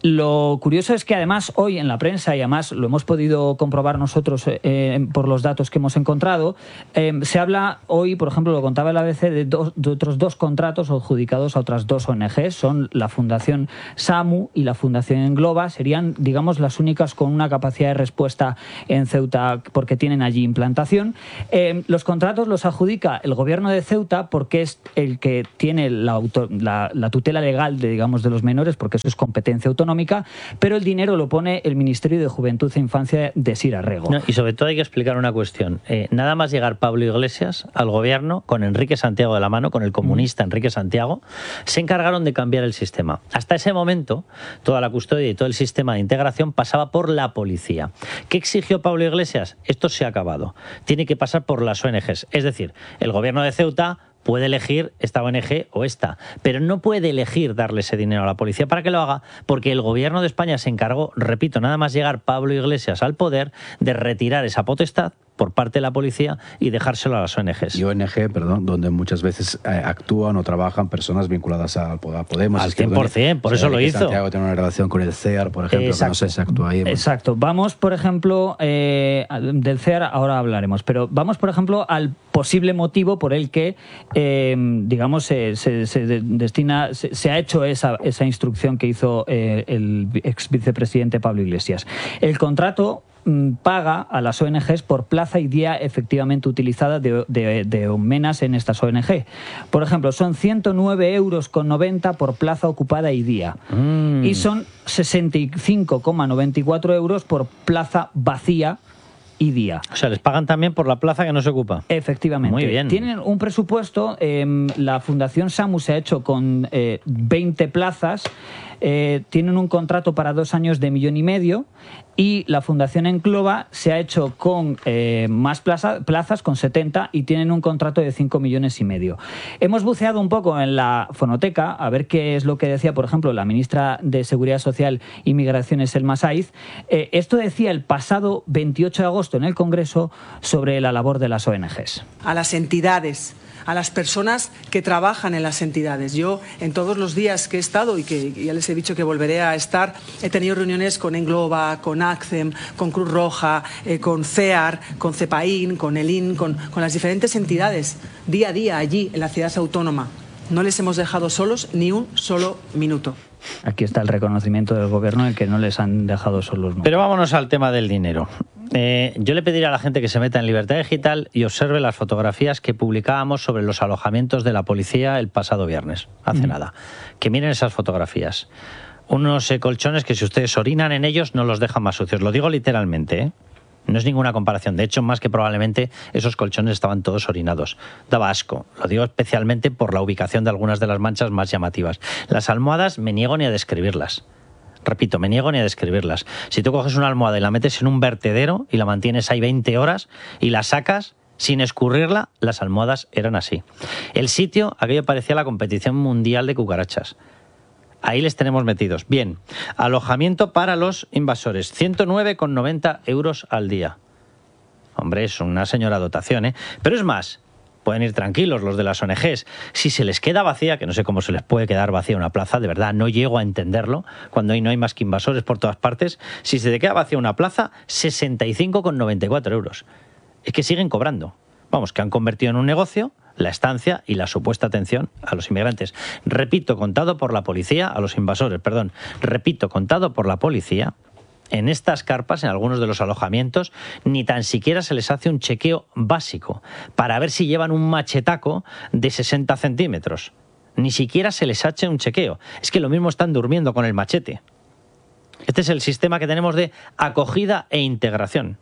Lo curioso es que además hoy en la prensa, y además lo hemos podido comprobar nosotros eh, por los datos que hemos encontrado, eh, se habla hoy, por ejemplo, lo contaba el A B C, de, dos, de otros dos contratos adjudicados a otras dos O N Ges, son la Fundación SAMU y la Fundación Engloba, serían, digamos, las únicas con una capacidad de respuesta en Ceuta porque tienen allí implantación. Eh, los contratos los adjudica el gobierno de Ceuta porque es el que tiene la, auto, la, la tutela legal de, digamos, de los menores, porque eso es competencia autonómica, pero el dinero lo pone el Ministerio de Juventud e Infancia de Sira Rego. No, y sobre todo hay que explicar una cuestión. Eh, nada más llegar Pablo Iglesias al gobierno, con Enrique Santiago de la mano, con el comunista Enrique Santiago, se encargaron de cambiar el sistema. Hasta ese momento, toda la custodia y todo el sistema de integración pasaba por la policía. ¿Qué exigió Pablo Iglesias? Esto se ha acabado. Tiene que pasar por las O N Ges. Es decir, el gobierno de Ceuta puede elegir esta O N Ge o esta, pero no puede elegir darle ese dinero a la policía para que lo haga, porque el gobierno de España se encargó, repito, nada más llegar Pablo Iglesias al poder, de retirar esa potestad por parte de la policía y dejárselo a las O N Ges. Y O N Ge, perdón, donde muchas veces eh, actúan o trabajan personas vinculadas al a Podemos. Al cien por ciento, por eso lo hizo. Santiago tiene una relación con el C E A R, por ejemplo, Exacto. que no sé si actúa ahí. Exacto. Vamos, por ejemplo, eh, del C E A R ahora hablaremos, pero vamos, por ejemplo, al posible motivo por el que, eh, digamos, se, se, se destina, se, se ha hecho esa, esa instrucción que hizo eh, el ex vicepresidente Pablo Iglesias. El contrato paga a las O N Ges por plaza y día efectivamente utilizada de, de, de menas en estas O N Ge. Por ejemplo, son ciento nueve euros con noventa por plaza ocupada y día. Mm. Y son sesenta y cinco coma noventa y cuatro euros por plaza vacía y día. O sea, les pagan también por la plaza que no se ocupa. Efectivamente. Muy bien. Tienen un presupuesto, eh, la Fundación SAMU se ha hecho con eh, veinte plazas, eh, tienen un contrato para dos años de millón y medio, y la Fundación Engloba se ha hecho con eh, más plaza, plazas, con setenta, y tienen un contrato de cinco millones y medio. Hemos buceado un poco en la fonoteca a ver qué es lo que decía, por ejemplo, la ministra de Seguridad Social y Migraciones, Elma Saiz. Eh, esto decía el pasado veintiocho de agosto en el Congreso sobre la labor de las O N Ges. A las entidades, a las personas que trabajan en las entidades. Yo, en todos los días que he estado y que ya les he dicho que volveré a estar, he tenido reuniones con Engloba, con ACCEM, con Cruz Roja, eh, con C E A R, con CEPAIN, con el I N, con, con las diferentes entidades, día a día allí en la ciudad autónoma. No les hemos dejado solos ni un solo minuto. Aquí está el reconocimiento del gobierno en que no les han dejado solos. Pero vámonos al tema del dinero. Eh, yo le pediría a la gente que se meta en Libertad Digital y observe las fotografías que publicábamos sobre los alojamientos de la policía el pasado viernes, hace mm. nada. Que miren esas fotografías. Unos eh, colchones que si ustedes orinan en ellos no los dejan más sucios. Lo digo literalmente, ¿eh? No es ninguna comparación. De hecho, más que probablemente esos colchones estaban todos orinados. Daba asco. Lo digo especialmente por la ubicación de algunas de las manchas más llamativas. Las almohadas me niego ni a describirlas. Repito, me niego ni a describirlas. Si tú coges una almohada y la metes en un vertedero y la mantienes ahí veinte horas y la sacas sin escurrirla, las almohadas eran así. El sitio, aquello parecía la competición mundial de cucarachas. Ahí les tenemos metidos. Bien, alojamiento para los invasores, ciento nueve con noventa euros al día. Hombre, es una señora dotación, ¿eh? Pero es más, pueden ir tranquilos los de las O N Ges. Si se les queda vacía, que no sé cómo se les puede quedar vacía una plaza, de verdad, no llego a entenderlo, cuando ahí no hay más que invasores por todas partes, si se te queda vacía una plaza, sesenta y cinco con noventa y cuatro euros. Es que siguen cobrando. Vamos, que han convertido en un negocio la estancia y la supuesta atención a los inmigrantes. Repito, contado por la policía, a los invasores, perdón. Repito, contado por la policía, en estas carpas, en algunos de los alojamientos, ni tan siquiera se les hace un chequeo básico para ver si llevan un machetaco de sesenta centímetros. Ni siquiera se les hace un chequeo. Es que lo mismo están durmiendo con el machete. Este es el sistema que tenemos de acogida e integración.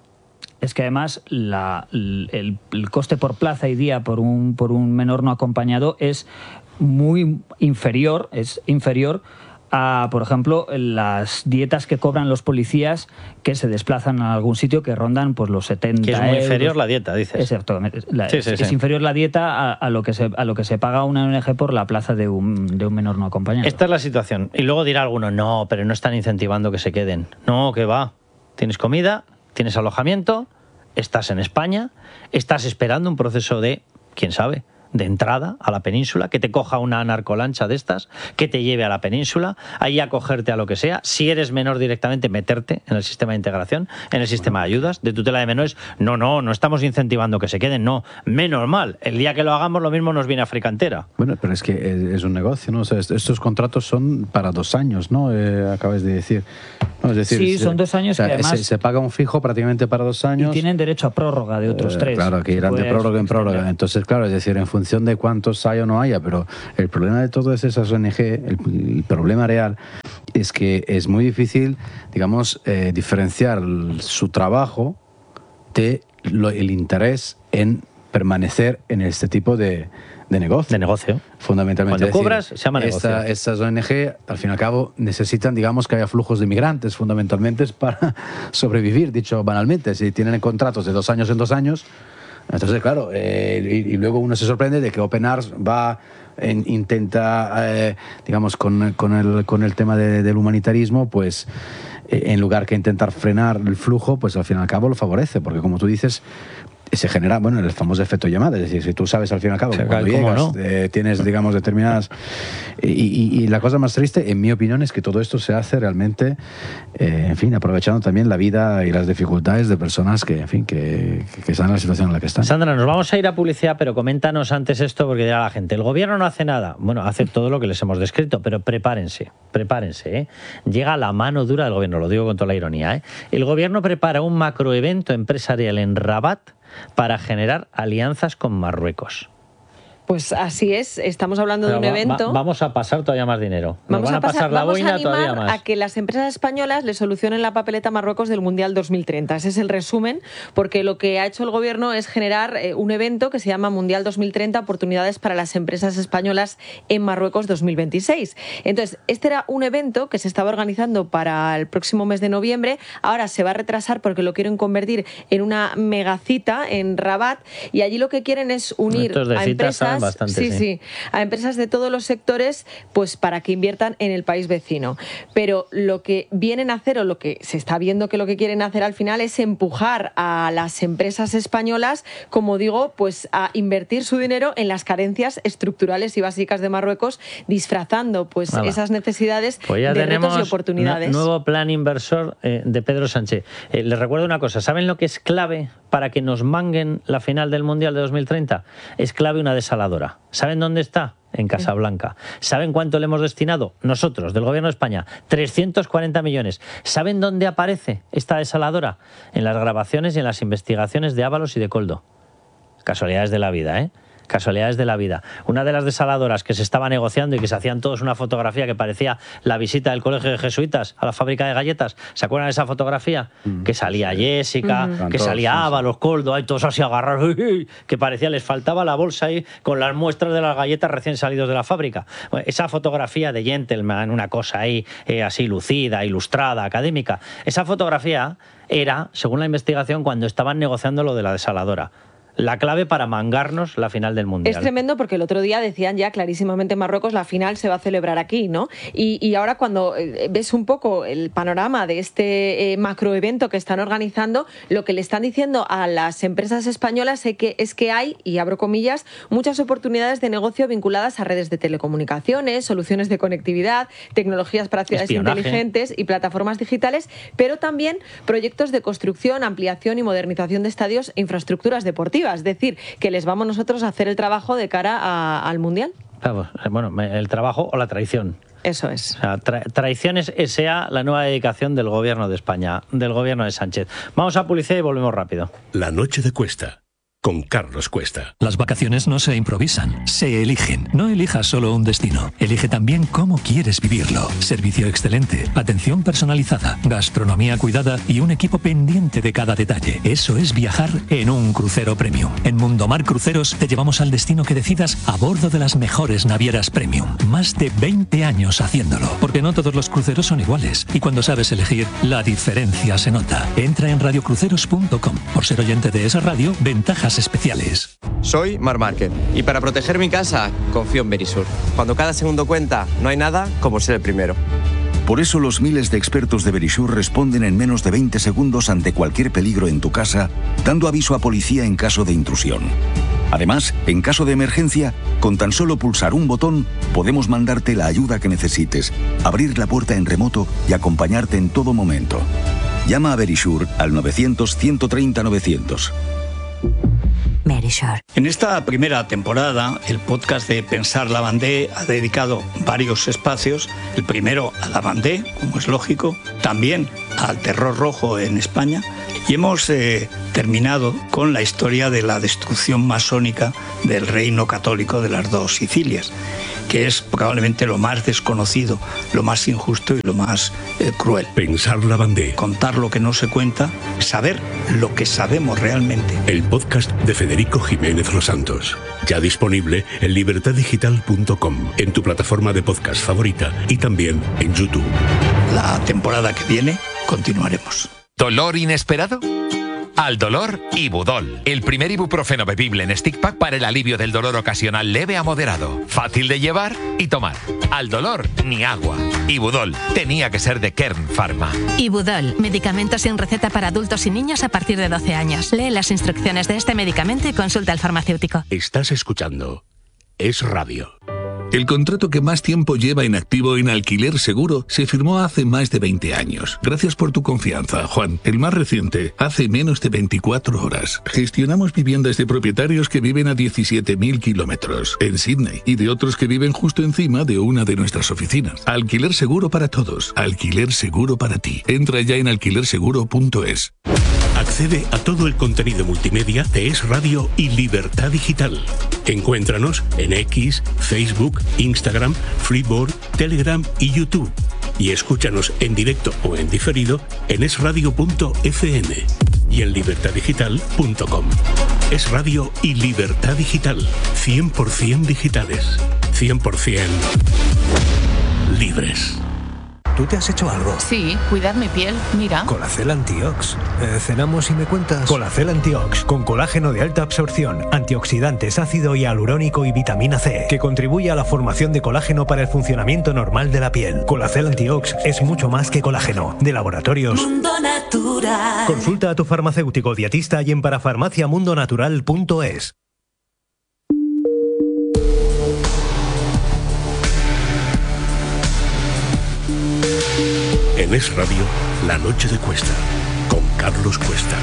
Es que además la, el, el coste por plaza y día por un, por un menor no acompañado es muy inferior, es inferior a, por ejemplo, las dietas que cobran los policías que se desplazan a algún sitio que rondan pues los setenta euros. Que es muy euros. inferior la dieta, dices. Es cierto. La, sí, es, sí, es sí. inferior la dieta a, a, lo que se, a lo que se paga una O N Ge por la plaza de un, de un menor no acompañado. Esta es la situación. Y luego dirá alguno, no, pero no están incentivando que se queden. No, que va. Tienes comida, tienes alojamiento, estás en España, estás esperando un proceso de, quién sabe, de entrada a la península, que te coja una narcolancha de estas, que te lleve a la península, ahí acogerte a lo que sea, si eres menor directamente, meterte en el sistema de integración, en el sistema de ayudas, de tutela de menores. No, no, no estamos incentivando que se queden, no, menos mal, el día que lo hagamos lo mismo nos viene África entera. Bueno, pero es que es, es un negocio, ¿no? O sea, estos contratos son para dos años, ¿no? Eh, acabas de decir. No, es decir, sí, se, son dos años, o sea, que además... Se, se paga un fijo prácticamente para dos años. Y tienen derecho a prórroga de otros eh, tres. Claro, que irán de prórroga en prórroga. Entonces, claro, es decir, en función de cuántos haya o no haya, pero el problema de todas esas O N G, el, el problema real, es que es muy difícil, digamos, eh, diferenciar su trabajo de lo, el interés en permanecer en este tipo de, de negocio. De negocio. Fundamentalmente. Cuando cobras, se llama negocio. Esta, estas O N G, al fin y al cabo, necesitan, digamos, que haya flujos de inmigrantes, fundamentalmente para sobrevivir, dicho banalmente. Si tienen contratos de dos años en dos años, entonces, claro, eh, y, y luego uno se sorprende de que Open Arms va, en, intenta, eh, digamos, con, con, el, con el tema de, del humanitarismo, pues, eh, en lugar que intentar frenar el flujo, pues al fin y al cabo lo favorece, porque como tú dices, se genera, bueno, el famoso efecto llamada. Es decir, si tú sabes al fin y al cabo que cuando llegas no? eh, tienes, digamos, determinadas... Y, y, y la cosa más triste, en mi opinión, es que todo esto se hace realmente, eh, en fin, aprovechando también la vida y las dificultades de personas que, en fin, que, que están en la situación en la que están. Sandra, nos vamos a ir a publicidad, pero coméntanos antes esto, porque dirá la gente, el gobierno no hace nada. Bueno, hace todo lo que les hemos descrito, pero prepárense, prepárense, ¿eh? Llega la mano dura del gobierno, lo digo con toda la ironía, ¿eh? El gobierno prepara un macroevento empresarial en Rabat para generar alianzas con Marruecos. Pues así es, estamos hablando Pero de un va, evento... Va, vamos a pasar todavía más dinero. Nos Vamos van a, a pasar, pasar la vamos boina a animar todavía más. a que las empresas españolas le solucionen la papeleta a Marruecos del Mundial dos mil treinta. Ese es el resumen, porque lo que ha hecho el gobierno es generar eh, un evento que se llama Mundial dos mil treinta, oportunidades para las empresas españolas en Marruecos dos mil veintiséis. Entonces, este era un evento que se estaba organizando para el próximo mes de noviembre. Ahora se va a retrasar porque lo quieren convertir en una megacita en Rabat, y allí lo que quieren es unir Estos de a citas empresas... saben bastante, sí, sí. sí, a empresas de todos los sectores, pues para que inviertan en el país vecino. Pero lo que vienen a hacer, o lo que se está viendo que lo que quieren hacer al final, es empujar a las empresas españolas, como digo, pues a invertir su dinero en las carencias estructurales y básicas de Marruecos, disfrazando pues Nada. esas necesidades Pues ya de tenemos retos y oportunidades. nuevo plan inversor eh, de Pedro Sánchez. Eh, les recuerdo una cosa, ¿saben lo que es clave para que nos manguen la final del Mundial de dos mil treinta? Es clave una desaladora. ¿Saben dónde está? En Casablanca. ¿Saben cuánto le hemos destinado? Nosotros, del Gobierno de España, trescientos cuarenta millones. ¿Saben dónde aparece esta desaladora? En las grabaciones y en las investigaciones de Ábalos y de Coldo. Casualidades de la vida, ¿eh? Casualidades de la vida. Una de las desaladoras que se estaba negociando y que se hacían todos una fotografía que parecía la visita del Colegio de Jesuitas a la fábrica de galletas. ¿Se acuerdan de esa fotografía? Mm, que salía sí. Jessica, mm. que salía Ábalos, Coldo, ahí todos así agarrados, que parecía les faltaba la bolsa ahí con las muestras de las galletas recién salidos de la fábrica. Bueno, esa fotografía de gentleman, una cosa ahí eh, así lucida, ilustrada, académica. Esa fotografía era, según la investigación, cuando estaban negociando lo de la desaladora. La clave para mangarnos la final del Mundial. Es tremendo porque el otro día decían ya clarísimamente en Marruecos la final se va a celebrar aquí, ¿no? Y, y ahora cuando ves un poco el panorama de este eh, macroevento que están organizando, lo que le están diciendo a las empresas españolas es que, es que hay, y abro comillas, muchas oportunidades de negocio vinculadas a redes de telecomunicaciones, soluciones de conectividad, tecnologías para ciudades Espionaje. inteligentes y plataformas digitales, pero también proyectos de construcción, ampliación y modernización de estadios e infraestructuras deportivas. Es decir, que les vamos nosotros a hacer el trabajo de cara a, al Mundial. Bueno, el trabajo o la traición. Eso es. O sea, tra Traiciones S A, la nueva dedicación del Gobierno de España, del Gobierno de Sánchez. Vamos a publicidad y volvemos rápido. La noche de Cuesta. Con Carlos Cuesta. Las vacaciones no se improvisan, se eligen. No elijas solo un destino, elige también cómo quieres vivirlo. Servicio excelente, atención personalizada, gastronomía cuidada y un equipo pendiente de cada detalle. Eso es viajar en un crucero premium. En Mundomar Cruceros te llevamos al destino que decidas a bordo de las mejores navieras premium. Más de veinte años haciéndolo, porque no todos los cruceros son iguales. Y cuando sabes elegir, la diferencia se nota. Entra en radio cruceros punto com. Por ser oyente de esa radio, ventajas especiales. Soy Mar Márquez y para proteger mi casa confío en Verisur. Cuando cada segundo cuenta, no hay nada como ser el primero. Por eso los miles de expertos de Verisur responden en menos de veinte segundos ante cualquier peligro en tu casa, dando aviso a policía en caso de intrusión. Además, en caso de emergencia, con tan solo pulsar un botón, podemos mandarte la ayuda que necesites, abrir la puerta en remoto y acompañarte en todo momento. Llama a Verisure al novecientos, ciento treinta, novecientos. Verisure. En esta primera temporada, el podcast de Pensar Lavandé ha dedicado varios espacios. El primero a Lavandé, como es lógico, también al terror rojo en España. Y hemos eh, terminado con la historia de la destrucción masónica del reino católico de las dos Sicilias, que es probablemente lo más desconocido, lo más injusto y lo más eh, cruel. Pensar Lavandé. Contar lo que no se cuenta, saber lo que sabemos realmente. El podcast de Federico Jiménez Los Santos. Ya disponible en libertad digital punto com, en tu plataforma de podcast favorita y también en YouTube. La temporada que viene continuaremos. ¿Dolor inesperado? Aldolor Ibudol, el primer ibuprofeno bebible en stick pack para el alivio del dolor ocasional leve a moderado, fácil de llevar y tomar. Aldolor ni agua. Ibudol tenía que ser de Kern Pharma. Ibudol, medicamento sin receta para adultos y niños a partir de doce años. Lee las instrucciones de este medicamento y consulta al farmacéutico. Estás escuchando Es Radio. El contrato que más tiempo lleva en activo en Alquiler Seguro se firmó hace más de veinte años. Gracias por tu confianza, Juan. El más reciente, hace menos de veinticuatro horas. Gestionamos viviendas de propietarios que viven a diecisiete mil kilómetros en Sydney y de otros que viven justo encima de una de nuestras oficinas. Alquiler Seguro para todos. Alquiler Seguro para ti. Entra ya en alquiler seguro punto es. Accede a todo el contenido multimedia de Es Radio y Libertad Digital. Encuéntranos en X, Facebook, Instagram, Freeboard, Telegram y YouTube. Y escúchanos en directo o en diferido en es radio punto efe eme y en libertad digital punto com. Es Radio y Libertad Digital. cien por ciento digitales. cien por ciento libres. ¿Tú te has hecho algo? Sí, cuidar mi piel, mira. Colacel Antiox. Eh, cenamos y me cuentas. Colacel Antiox, con colágeno de alta absorción, antioxidantes, ácido hialurónico y vitamina C, que contribuye a la formación de colágeno para el funcionamiento normal de la piel. Colacel Antiox es mucho más que colágeno. De Laboratorios Mundo Natural. Consulta a tu farmacéutico dietista y en parafarmacia mundo natural punto es. En Es Radio, La Noche de Cuesta, con Carlos Cuesta.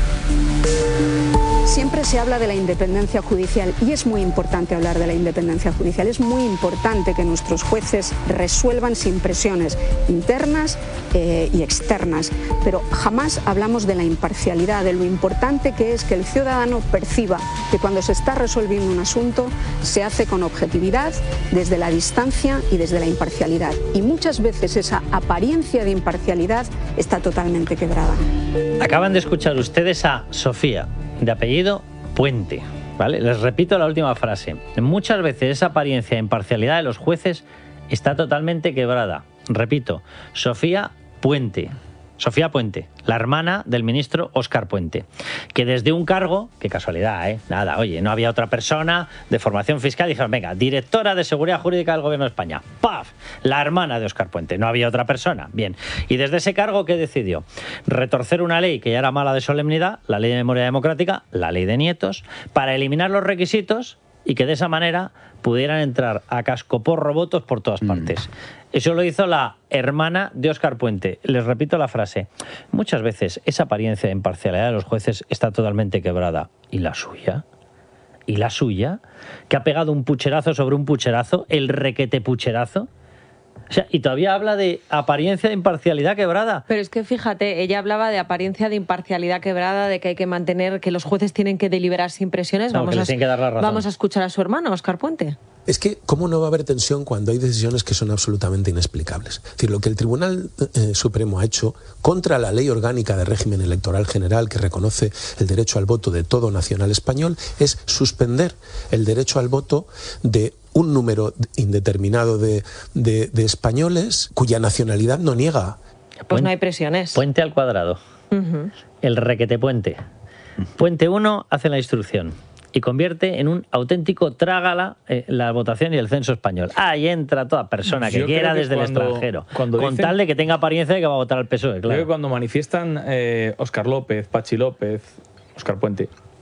Siempre se habla de la independencia judicial y es muy importante hablar de la independencia judicial. Es muy importante que nuestros jueces resuelvan sin presiones internas eh, y externas, pero jamás hablamos de la imparcialidad, de lo importante que es que el ciudadano perciba que cuando se está resolviendo un asunto se hace con objetividad, desde la distancia y desde la imparcialidad. Y muchas veces esa apariencia de imparcialidad está totalmente quebrada. Acaban de escuchar ustedes a Sofía, de apellido Puente, ¿vale? Les repito la última frase. Muchas veces esa apariencia de imparcialidad de los jueces está totalmente quebrada. Repito, Sofía Puente. Sofía Puente, la hermana del ministro Óscar Puente, que desde un cargo, qué casualidad, ¿eh? Nada, oye, no había otra persona de formación fiscal, dijeron, venga, directora de Seguridad Jurídica del Gobierno de España, ¡paf! La hermana de Óscar Puente, no había otra persona, bien. Y desde ese cargo, ¿qué decidió? Retorcer una ley que ya era mala de solemnidad, la Ley de Memoria Democrática, la Ley de Nietos, para eliminar los requisitos y que de esa manera pudieran entrar a cascoporro votos por todas partes. Mm. Eso lo hizo la hermana de Óscar Puente. Les repito la frase. Muchas veces esa apariencia de imparcialidad de los jueces está totalmente quebrada. ¿Y la suya? ¿Y la suya? ¿Que ha pegado un pucherazo sobre un pucherazo? ¿El requete pucherazo? O sea, y todavía habla de apariencia de imparcialidad quebrada. Pero es que fíjate, ella hablaba de apariencia de imparcialidad quebrada, de que hay que mantener, que los jueces tienen que deliberar sin presiones. No, vamos, que a, les tienen que dar la razón. vamos a escuchar a su hermano, Óscar Puente. Es que, ¿cómo no va a haber tensión cuando hay decisiones que son absolutamente inexplicables? Es decir, lo que el Tribunal eh, Supremo ha hecho contra la Ley Orgánica de Régimen Electoral General, que reconoce el derecho al voto de todo nacional español, es suspender el derecho al voto de un número indeterminado de, de, de españoles cuya nacionalidad no niega. Pues no hay presiones. Puente al cuadrado. Uh-huh. El requete puente. Puente uno hace la instrucción y convierte en un auténtico trágala eh, la votación y el censo español. Ahí entra toda persona que Yo quiera que desde cuando, el extranjero, cuando con dicen, tal de que tenga apariencia de que va a votar al P S O E, claro. Creo que cuando manifiestan eh, Óscar López, Pachi López, Óscar Puente,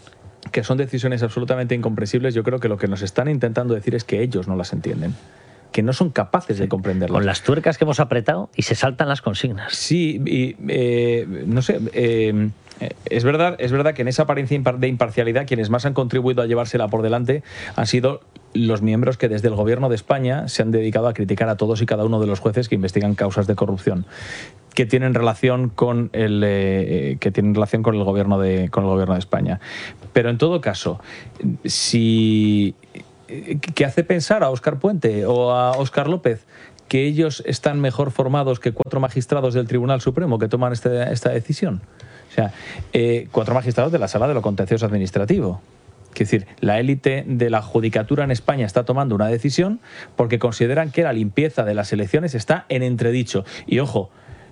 que son decisiones absolutamente incomprensibles, yo creo que lo que nos están intentando decir es que ellos no las entienden, que no son capaces sí. de comprenderlas. Con las tuercas que hemos apretado y se saltan las consignas. Sí, y eh, no sé, eh, es verdad, es verdad que en esa apariencia de imparcialidad quienes más han contribuido a llevársela por delante han sido los miembros que desde el gobierno de España se han dedicado a criticar a todos y cada uno de los jueces que investigan causas de corrupción que tienen relación con el eh, que tienen relación con el gobierno de con el gobierno de España. Pero en todo caso, si ¿qué hace pensar a Óscar Puente o a Óscar López que ellos están mejor formados que cuatro magistrados del Tribunal Supremo que toman este, esta decisión? O sea, eh, cuatro magistrados de la Sala de lo Contencioso Administrativo. Es decir, la élite de la judicatura en España está tomando una decisión porque consideran que la limpieza de las elecciones está en entredicho. Y ojo,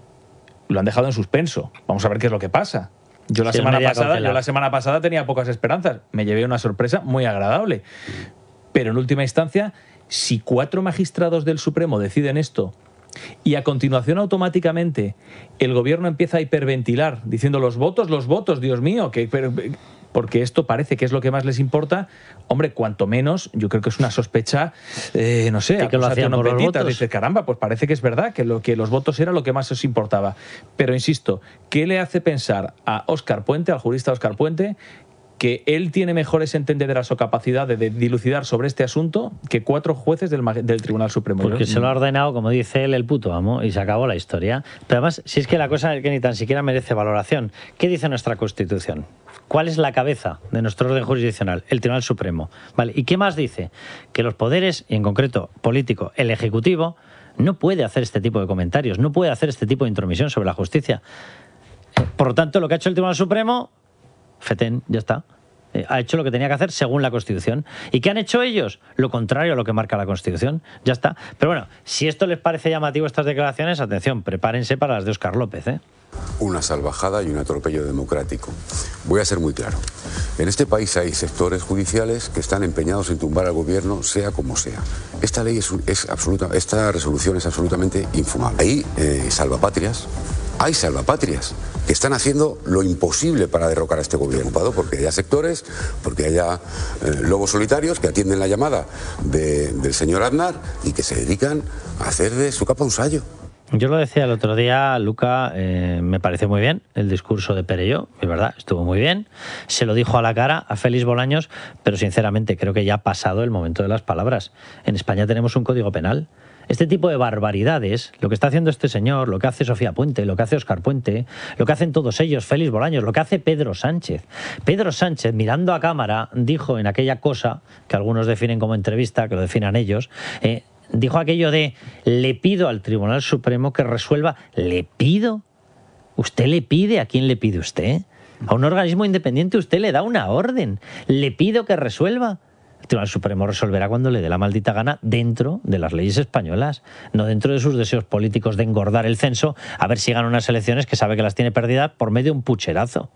lo han dejado en suspenso. Vamos a ver qué es lo que pasa. Yo la, sí, semana pasada, yo la semana pasada tenía pocas esperanzas. Me llevé una sorpresa muy agradable. Pero en última instancia, si cuatro magistrados del Supremo deciden esto y a continuación automáticamente el gobierno empieza a hiperventilar diciendo los votos, los votos, Dios mío, que, porque esto parece que es lo que más les importa, hombre, cuanto menos, yo creo que es una sospecha, eh, no sé, que lo hacían por los votos. Dice, caramba, pues parece que es verdad que, lo, que los votos era lo que más os importaba. Pero insisto, ¿qué le hace pensar a Óscar Puente, al jurista Óscar Puente, que él tiene mejores entendederas o capacidad de, de dilucidar sobre este asunto que cuatro jueces del, del Tribunal Supremo? Porque se lo ha ordenado, como dice él, el puto amo, y se acabó la historia. Pero además, si es que la cosa es que ni tan siquiera merece valoración. ¿Qué dice nuestra Constitución? ¿Cuál es la cabeza de nuestro orden jurisdiccional? El Tribunal Supremo. ¿Vale? ¿Y qué más dice? Que los poderes, y en concreto político, el Ejecutivo, no puede hacer este tipo de comentarios, no puede hacer este tipo de intromisión sobre la justicia. Por lo tanto, lo que ha hecho el Tribunal Supremo, fetén, ya está. Eh, ha hecho lo que tenía que hacer según la Constitución. ¿Y qué han hecho ellos? Lo contrario a lo que marca la Constitución. Ya está. Pero bueno, si esto les parece llamativo, estas declaraciones, atención, prepárense para las de Óscar López, ¿eh? Una salvajada y un atropello democrático. Voy a ser muy claro. En este país hay sectores judiciales que están empeñados en tumbar al gobierno, sea como sea. Esta ley es, es absoluta, esta resolución es absolutamente infumable. Hay eh, salvapatrias, hay salvapatrias que están haciendo lo imposible para derrocar a este gobierno, porque haya sectores, porque haya eh, lobos solitarios que atienden la llamada de, del señor Aznar y que se dedican a hacer de su capa un sayo. Yo lo decía el otro día, Luca, eh, me pareció muy bien el discurso de Perelló, es verdad, estuvo muy bien, se lo dijo a la cara a Félix Bolaños, pero sinceramente creo que ya ha pasado el momento de las palabras. En España tenemos un código penal. Este tipo de barbaridades, lo que está haciendo este señor, lo que hace Sofía Puente, lo que hace Óscar Puente, lo que hacen todos ellos, Félix Bolaños, lo que hace Pedro Sánchez. Pedro Sánchez, mirando a cámara, dijo en aquella cosa que algunos definen como entrevista, que lo definan ellos, eh, dijo aquello de le pido al Tribunal Supremo que resuelva. ¿Le pido? ¿Usted le pide? ¿A quién le pide usted? A un organismo independiente usted le da una orden. ¿Le pido que resuelva? El Tribunal Supremo resolverá cuando le dé la maldita gana dentro de las leyes españolas, no dentro de sus deseos políticos de engordar el censo a ver si gana unas elecciones que sabe que las tiene perdidas por medio de un pucherazo.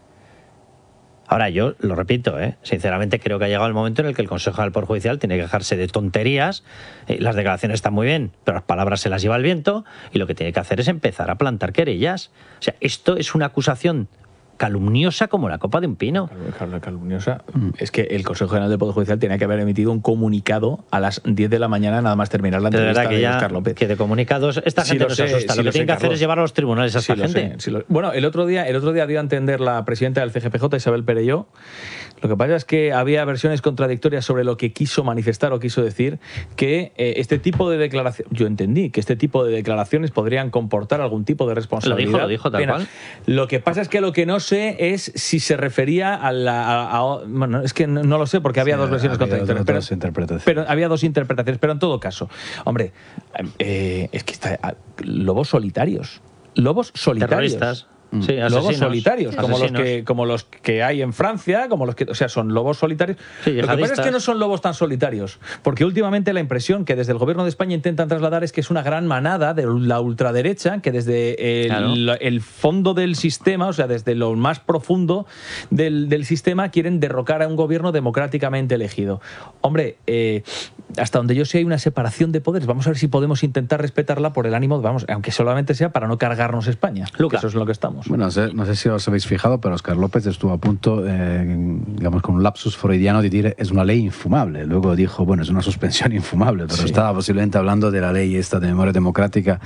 Ahora, yo lo repito, ¿eh? sinceramente creo que ha llegado el momento en el que el Consejo del Poder Judicial tiene que dejarse de tonterías. Eh, las declaraciones están muy bien, pero las palabras se las lleva el viento y lo que tiene que hacer es empezar a plantar querellas. O sea, esto es una acusación calumniosa como la copa de un pino. Calumniosa. Es que el Consejo General del Poder Judicial tenía que haber emitido un comunicado a las diez de la mañana nada más terminar la entrevista de, de Óscar López. Que de comunicados esta sí gente no sé, se asusta. Sí lo que lo tienen sé, que hacer Carlos. es llevar a los tribunales a sí esta gente. Sé, sí lo... Bueno, el otro día el otro día dio a entender la presidenta del C G P J, Isabel Perelló. Lo que pasa es que había versiones contradictorias sobre lo que quiso manifestar o quiso decir, que eh, este tipo de declaraciones, yo entendí que este tipo de declaraciones podrían comportar algún tipo de responsabilidad. Lo dijo, lo dijo tal Pena. cual. Lo que pasa es que lo que no sé es si se refería a la... A, a, bueno, es que no, no lo sé porque había sí, dos versiones había contradictorias. Dos, pero, dos interpretaciones. pero había dos interpretaciones, pero en todo caso, hombre, eh, es que está, lobos solitarios. Lobos solitarios. Terroristas. Sí, lobos solitarios, sí, como asesinos. los que como los que hay en Francia, como los que, o sea, son lobos solitarios. Sí, lo que pasa es que no son lobos tan solitarios, porque últimamente la impresión que desde el gobierno de España intentan trasladar es que es una gran manada de la ultraderecha que desde el, claro. el fondo del sistema, o sea, desde lo más profundo del, del sistema, quieren derrocar a un gobierno democráticamente elegido. Hombre, eh, hasta donde yo sé hay una separación de poderes. Vamos a ver si podemos intentar respetarla por el ánimo, vamos, aunque solamente sea para no cargarnos España. Luca, eso es lo que estamos. vamos. Bueno, no sé, no sé si os habéis fijado, pero Óscar López estuvo a punto, eh, digamos, con un lapsus freudiano de decir es una ley infumable. Luego dijo, bueno, es una suspensión infumable, pero sí. Estaba posiblemente hablando de la ley esta de memoria democrática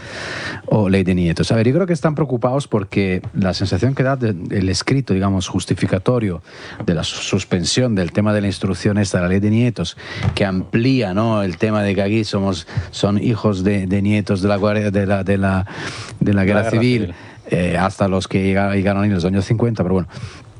o ley de nietos. A ver, yo creo que están preocupados porque la sensación que da de, el escrito, digamos, justificatorio de la suspensión del tema de la instrucción esta de la ley de nietos, que amplía, ¿no?, el tema de que aquí somos son hijos de, de nietos de la, de la, de la, de la guerra, la guerra civil, civil. Eh, hasta los que llegaron en los años cincuenta, pero bueno,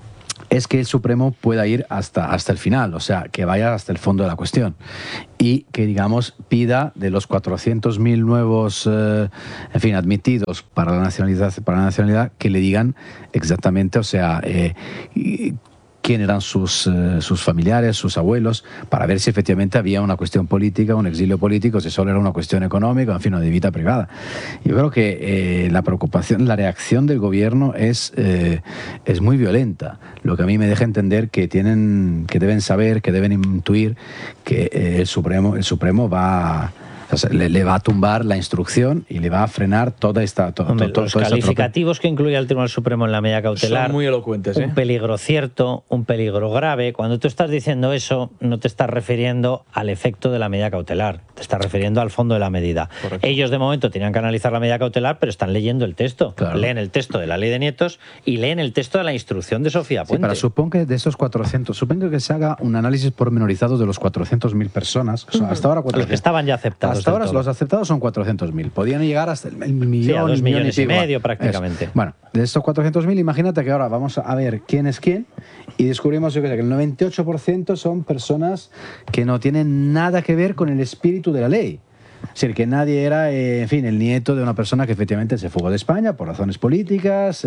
es que el Supremo pueda ir hasta, hasta el final, o sea, que vaya hasta el fondo de la cuestión y que, digamos, pida de los cuatrocientos mil nuevos, eh, en fin, admitidos para la nacionalidad, para la nacionalidad, que le digan exactamente, o sea, eh, y, quién eran sus, eh, sus familiares, sus abuelos, para ver si efectivamente había una cuestión política, un exilio político, si solo era una cuestión económica, en fin, o de vida privada. Yo creo que eh, la preocupación, la reacción del gobierno es, eh, es muy violenta, lo que a mí me deja entender que, tienen, que deben saber, que deben intuir que eh, el Supremo, el Supremo va... O sea, le, le va a tumbar la instrucción y le va a frenar toda esta... To, Hombre, to, to, los toda calificativos que incluye el Tribunal Supremo en la medida cautelar... Son muy elocuentes, ¿eh? Un peligro cierto, un peligro grave. Cuando tú estás diciendo eso, no te estás refiriendo al efecto de la medida cautelar, te estás refiriendo al fondo de la medida. Correcto. Ellos, de momento, tenían que analizar la medida cautelar, pero están leyendo el texto. Claro. Leen el texto de la ley de nietos y leen el texto de la instrucción de Sofía Puente. Sí, pero supongo que de esos cuatrocientos, supongo que se haga un análisis pormenorizado de los cuatrocientos mil personas. O sea, hasta ahora cuatrocientos. Los que estaban ya aceptados. Hasta ahora los aceptados son cuatrocientos mil. Podían llegar hasta el, el millón, sí, a dos millón millones y, y medio prácticamente. Eso. Bueno, de estos cuatrocientos mil, imagínate que ahora vamos a ver quién es quién y descubrimos yo que, sé, que el noventa y ocho por ciento son personas que no tienen nada que ver con el espíritu de la ley. Es decir, que nadie era, eh, en fin, el nieto de una persona que efectivamente se fugó de España por razones políticas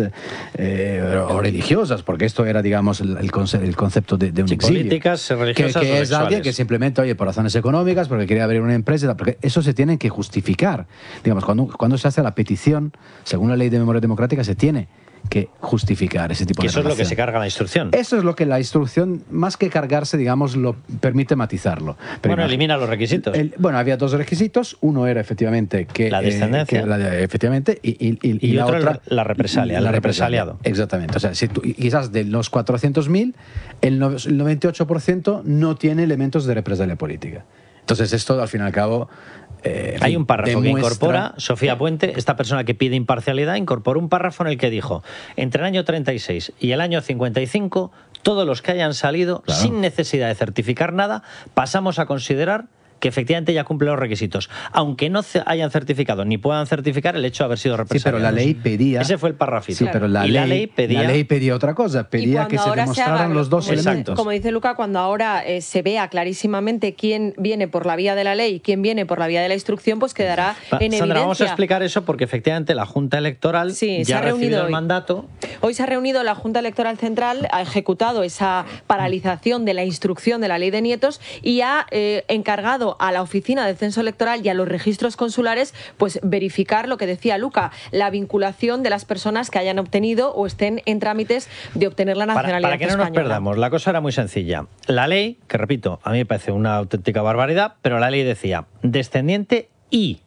eh, o religiosas, porque esto era, digamos, el, el, conce el concepto de, de un sí, exilio. Políticas, religiosas, que, que o es alguien que simplemente, oye, por razones económicas, porque quería abrir una empresa, porque eso se tiene que justificar. Digamos, cuando, cuando se hace la petición, según la ley de memoria democrática, se tiene que justificar ese tipo de relación. Eso es lo que se carga la instrucción. Eso es lo que la instrucción, más que cargarse, digamos, lo permite matizarlo. Pero bueno, elimina los requisitos. El, bueno, había dos requisitos. Uno era efectivamente que... La descendencia. Eh, que la de, efectivamente. Y, y, y, y, y la otra, otra, la represalia, la el represaliado. represalia. Exactamente. O sea, si tú, quizás de los cuatrocientos mil, el noventa y ocho por ciento no tiene elementos de represalia política. Entonces, esto, al fin y al cabo... Eh, Hay un párrafo demuestra... que incorpora Sofía Puente, esta persona que pide imparcialidad, incorporó un párrafo en el que dijo: entre el año treinta y seis y el año cincuenta y cinco, todos los que hayan salido, claro, sin necesidad de certificar nada, pasamos a considerar que efectivamente ya cumple los requisitos, aunque no hayan certificado ni puedan certificar el hecho de haber sido represaliados. Sí, pero la ley pedía... Ese fue el parrafito. Sí, claro. Pero la, y ley, la ley pedía... La ley pedía otra cosa, pedía que se demostraran se haga, los dos como elementos. Como dice Luca, cuando ahora eh, se vea clarísimamente quién viene por la vía de la ley y quién viene por la vía de la instrucción, pues quedará Va, en Sandra, evidencia. Vamos a explicar eso porque efectivamente la Junta Electoral sí, ya se ha, ha recibido hoy. el mandato. Hoy se ha reunido la Junta Electoral Central, ha ejecutado esa paralización de la instrucción de la ley de nietos y ha eh, encargado a la oficina de censo electoral y a los registros consulares pues verificar lo que decía Luca, la vinculación de las personas que hayan obtenido o estén en trámites de obtener la nacionalidad Para, para que no española. nos perdamos, la cosa era muy sencilla. La ley, que repito, a mí me parece una auténtica barbaridad, pero la ley decía descendiente y,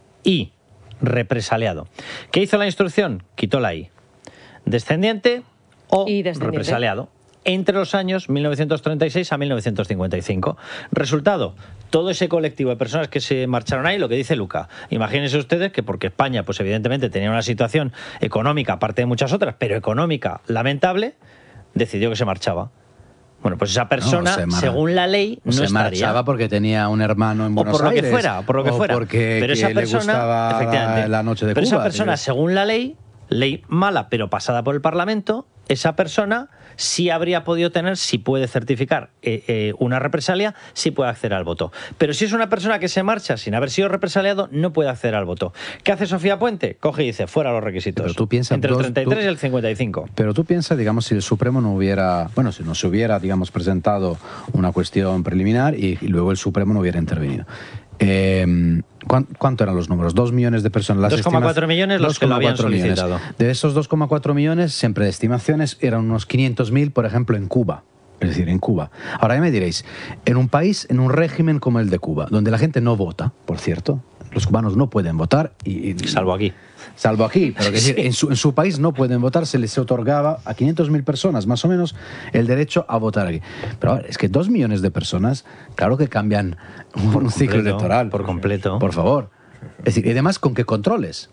y represaliado. ¿Qué hizo la instrucción? Quitó la I. Descendiente o y descendiente. represaliado. Entre los años mil novecientos treinta y seis a mil novecientos cincuenta y cinco. Resultado, todo ese colectivo de personas que se marcharon ahí, lo que dice Luca. Imagínense ustedes que porque España, pues evidentemente tenía una situación económica, aparte de muchas otras, pero económica lamentable, decidió que se marchaba. Bueno, pues esa persona, no, según la ley, no se estaría. marchaba porque tenía un hermano en Buenos Aires. O por lo Aires, que fuera, por lo que o fuera. porque pero esa que persona, le gustaba efectivamente, la noche de pero Cuba. esa persona, ¿sí? según la ley, ley mala pero pasada por el Parlamento, esa persona sí habría podido tener, si puede certificar eh, eh, una represalia, sí puede acceder al voto. Pero si es una persona que se marcha sin haber sido represaliado, no puede acceder al voto. ¿Qué hace Sofía Puente? Coge y dice, fuera los requisitos. Pero tú piensas entre el dos, treinta y tres tú, y el cincuenta y cinco. Pero tú piensas, digamos, si el Supremo no hubiera, bueno, si no se hubiera, digamos, presentado una cuestión preliminar y, y luego el Supremo no hubiera intervenido. Eh, ¿Cuánto eran los números? Dos millones de personas. dos coma cuatro millones los que lo habían solicitado. Millones. De esos dos coma cuatro millones, siempre de estimaciones, eran unos quinientos mil, por ejemplo, en Cuba. Es decir, en Cuba. Ahora ya me diréis, en un país, en un régimen como el de Cuba, donde la gente no vota, por cierto, los cubanos no pueden votar. Y, y, salvo aquí. Salvo aquí, pero que decir, en, su, en su país no pueden votar, se les otorgaba a quinientas mil personas, más o menos, el derecho a votar aquí. Pero a ver, es que dos millones de personas, claro que cambian un, un ciclo electoral. Por completo. Por favor. Es decir, y además, ¿con qué controles?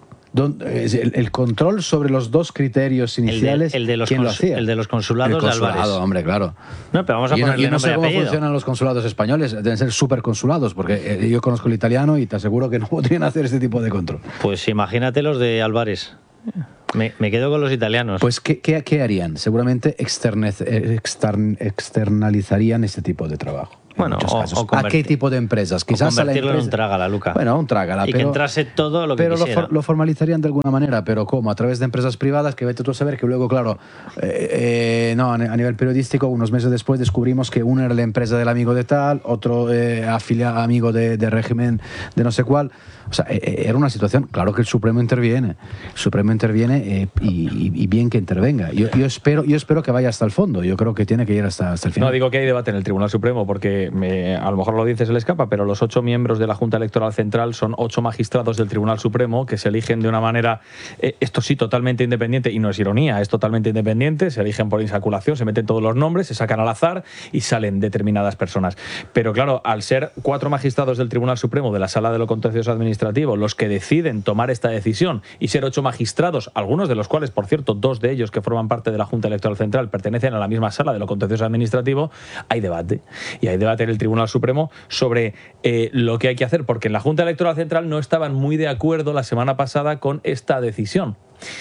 El, el control sobre los dos criterios iniciales, el de, el de los ¿quién lo cons, hacía? El de los consulados el consulado, de Álvarez. Hombre, claro. No, pero vamos a y ponerle no, y no sé cómo apellido. funcionan los consulados españoles, deben ser superconsulados, porque eh, yo conozco el italiano y te aseguro que no podrían hacer este tipo de control. Pues imagínate los de Álvarez. Me, me quedo con los italianos. Pues, ¿qué, qué, qué harían? Seguramente externez, extern, externalizarían este tipo de trabajo. Bueno, o, o ¿a qué tipo de empresas? Quizás o convertirlo a la empresa... en un trágala, Luca. Bueno, un trágala. Y pero, que entrase todo lo que pero quisiera. Pero lo, lo formalizarían de alguna manera, pero ¿cómo? A través de empresas privadas que vete tú a saber que luego, claro, eh, eh, no, a nivel periodístico, unos meses después descubrimos que uno era la empresa del amigo de tal, otro eh, afiliado amigo de, de régimen de no sé cuál. O sea, eh, era una situación, claro que el Supremo interviene, el Supremo interviene eh, y, y bien que intervenga. Yo, yo, espero, yo espero que vaya hasta el fondo, yo creo que tiene que ir hasta, hasta el final. No digo que hay debate en el Tribunal Supremo porque me, a lo mejor lo dice se le escapa, pero los ocho miembros de la Junta Electoral Central son ocho magistrados del Tribunal Supremo que se eligen de una manera, eh, esto sí, totalmente independiente, y no es ironía, es totalmente independiente, se eligen por insaculación, se meten todos los nombres, se sacan al azar y salen determinadas personas. Pero claro, al ser cuatro magistrados del Tribunal Supremo de la Sala de lo Contencioso Administrativo los que deciden tomar esta decisión y ser ocho magistrados, algunos de los cuales, por cierto, dos de ellos que forman parte de la Junta Electoral Central pertenecen a la misma Sala de lo Contencioso Administrativo, hay debate. Y hay debate en el Tribunal Supremo sobre eh, lo que hay que hacer, porque en la Junta Electoral Central no estaban muy de acuerdo la semana pasada con esta decisión.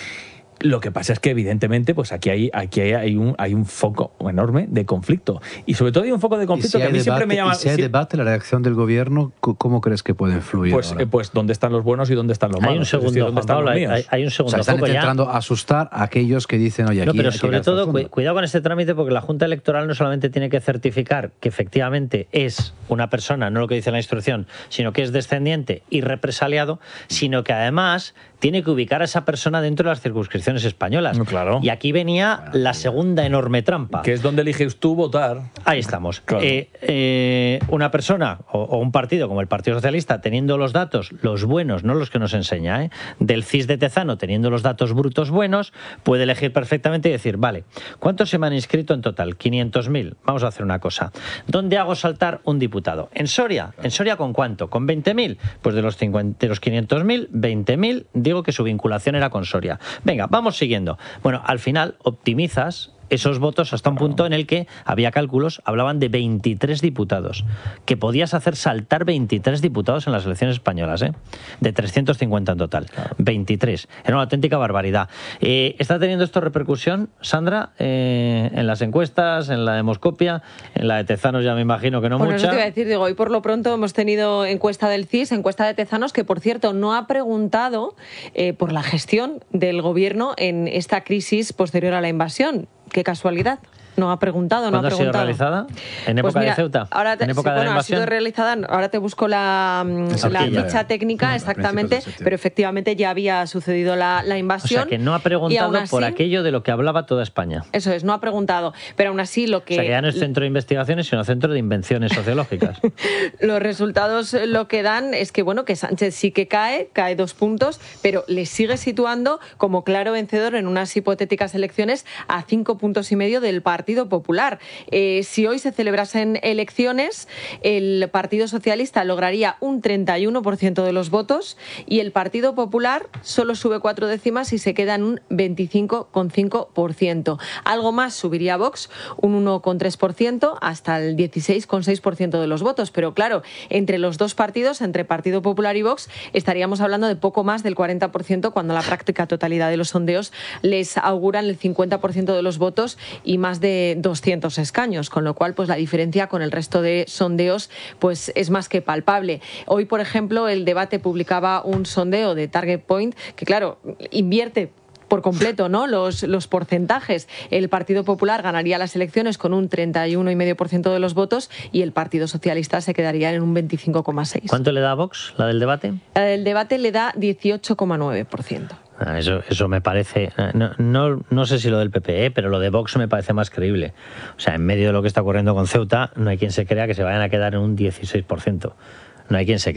Lo que pasa es que, evidentemente, pues aquí hay, aquí hay, hay, un, hay un foco enorme de conflicto. Y sobre todo hay un foco de conflicto si que a mí debate, siempre me llama... Y si hay si, debate, la reacción del gobierno, ¿cómo crees que puede influir? Pues, eh, pues dónde están los buenos y dónde están los malos. Hay un segundo, decir, ¿dónde Juan Pablo, están los hay, hay un segundo o sea, están foco intentando ya. asustar a aquellos que dicen, oye, aquí... No, pero hay sobre que todo, fondo. cu cuidado con este trámite, porque la Junta Electoral no solamente tiene que certificar que efectivamente es una persona, no lo que dice la instrucción, sino que es descendiente y represaliado, sino que además tiene que ubicar a esa persona dentro de las circunscripciones españolas. No, claro. Y aquí venía la segunda enorme trampa. Que es donde eliges tú votar. Ahí estamos. Claro. Eh, eh, una persona o, o un partido como el Partido Socialista, teniendo los datos, los buenos, no los que nos enseña, ¿eh? del C I S de Tezano, teniendo los datos brutos buenos, puede elegir perfectamente y decir, vale, ¿cuántos se me han inscrito en total? quinientos mil. Vamos a hacer una cosa. ¿Dónde hago saltar un diputado? ¿En Soria? ¿En Soria con cuánto? ¿Con veinte mil? Pues de los, cincuenta, de los quinientos mil, veinte mil, digo que su vinculación era con Soria. Venga, vamos siguiendo. Bueno, al final optimizas esos votos hasta un punto en el que había cálculos, hablaban de veintitrés diputados, que podías hacer saltar veintitrés diputados en las elecciones españolas, ¿eh? de trescientos cincuenta en total. Claro. veintitrés. Era una auténtica barbaridad. Eh, ¿Está teniendo esto repercusión, Sandra, eh, en las encuestas, en la demoscopia, en la de Tezanos ya me imagino que no bueno, mucha? Eso te iba a decir, digo, hoy por lo pronto hemos tenido encuesta del C I S, encuesta de Tezanos, que por cierto no ha preguntado eh, por la gestión del gobierno en esta crisis posterior a la invasión. Qué casualidad. No ha preguntado, no ha preguntado. ¿Cuándo ha sido realizada? ¿En época pues mira, de Ceuta? Ahora te, ¿En época sí, de bueno, invasión? ha sido realizada, ahora te busco la, la ficha técnica, no, exactamente, pero efectivamente ya había sucedido la, la invasión. O sea, que no ha preguntado así, por aquello de lo que hablaba toda España. Eso es, no ha preguntado, pero aún así lo que... O sea, que ya no es centro de investigaciones, sino centro de invenciones sociológicas. Los resultados lo que dan es que, bueno, que Sánchez sí que cae, cae dos puntos, pero le sigue situando como claro vencedor en unas hipotéticas elecciones a cinco puntos y medio del Partido Popular. Eh, si hoy se celebrasen elecciones, el Partido Socialista lograría un treinta y uno por ciento de los votos y el Partido Popular solo sube cuatro décimas y se queda en un veinticinco coma cinco por ciento. Algo más subiría Vox, un uno coma tres por ciento hasta el dieciséis coma seis por ciento de los votos. Pero claro, entre los dos partidos, entre Partido Popular y Vox, estaríamos hablando de poco más del cuarenta por ciento cuando la práctica totalidad de los sondeos les auguran el cincuenta por ciento de los votos y más de doscientos escaños, con lo cual pues la diferencia con el resto de sondeos pues es más que palpable. Hoy, por ejemplo, el Debate publicaba un sondeo de Target Point que, claro, invierte por completo, ¿no? Los, los porcentajes. El Partido Popular ganaría las elecciones con un treinta y uno coma cinco por ciento de los votos y el Partido Socialista se quedaría en un veinticinco coma seis por ciento. ¿Cuánto le da a Vox, la del debate? La del debate le da dieciocho coma nueve por ciento. Ah, eso, eso me parece... No, no, no sé si lo del P P E, pero lo de Vox me parece más creíble. O sea, en medio de lo que está ocurriendo con Ceuta, no hay quien se crea que se vayan a quedar en un dieciséis por ciento. No hay quien se crea.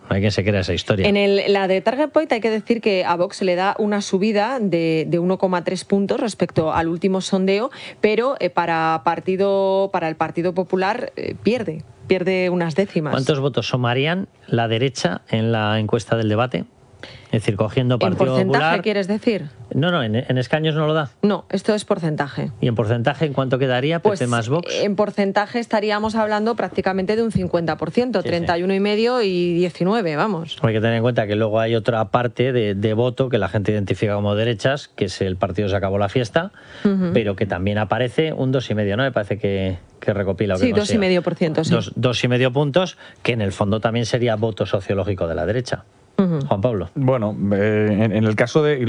hay quien se crea esa historia. En el, la de Target Point hay que decir que a Vox le da una subida de, de uno coma tres puntos respecto al último sondeo, pero eh, para, partido, para el Partido Popular eh, pierde, pierde unas décimas. ¿Cuántos votos sumarían la derecha en la encuesta del debate? Es decir, cogiendo Partido ¿En porcentaje Popular... quieres decir? No, no, en, en escaños no lo da. No, esto es porcentaje. ¿Y en porcentaje en cuánto quedaría P P Pues, más Vox? En porcentaje estaríamos hablando prácticamente de un cincuenta por ciento, Sí, treinta y uno y medio y diecinueve, vamos. Hay que tener en cuenta que luego hay otra parte de, de voto que la gente identifica como derechas, que es el partido Se acabó la fiesta, Ujú. pero que también aparece un dos y medio, ¿no? Me parece que, que recopila. o que Sí, dos y consiga. medio por ciento, sí. Dos, dos y medio puntos, que en el fondo también sería voto sociológico de la derecha. Juan Pablo. Bueno, eh, en, en el caso de...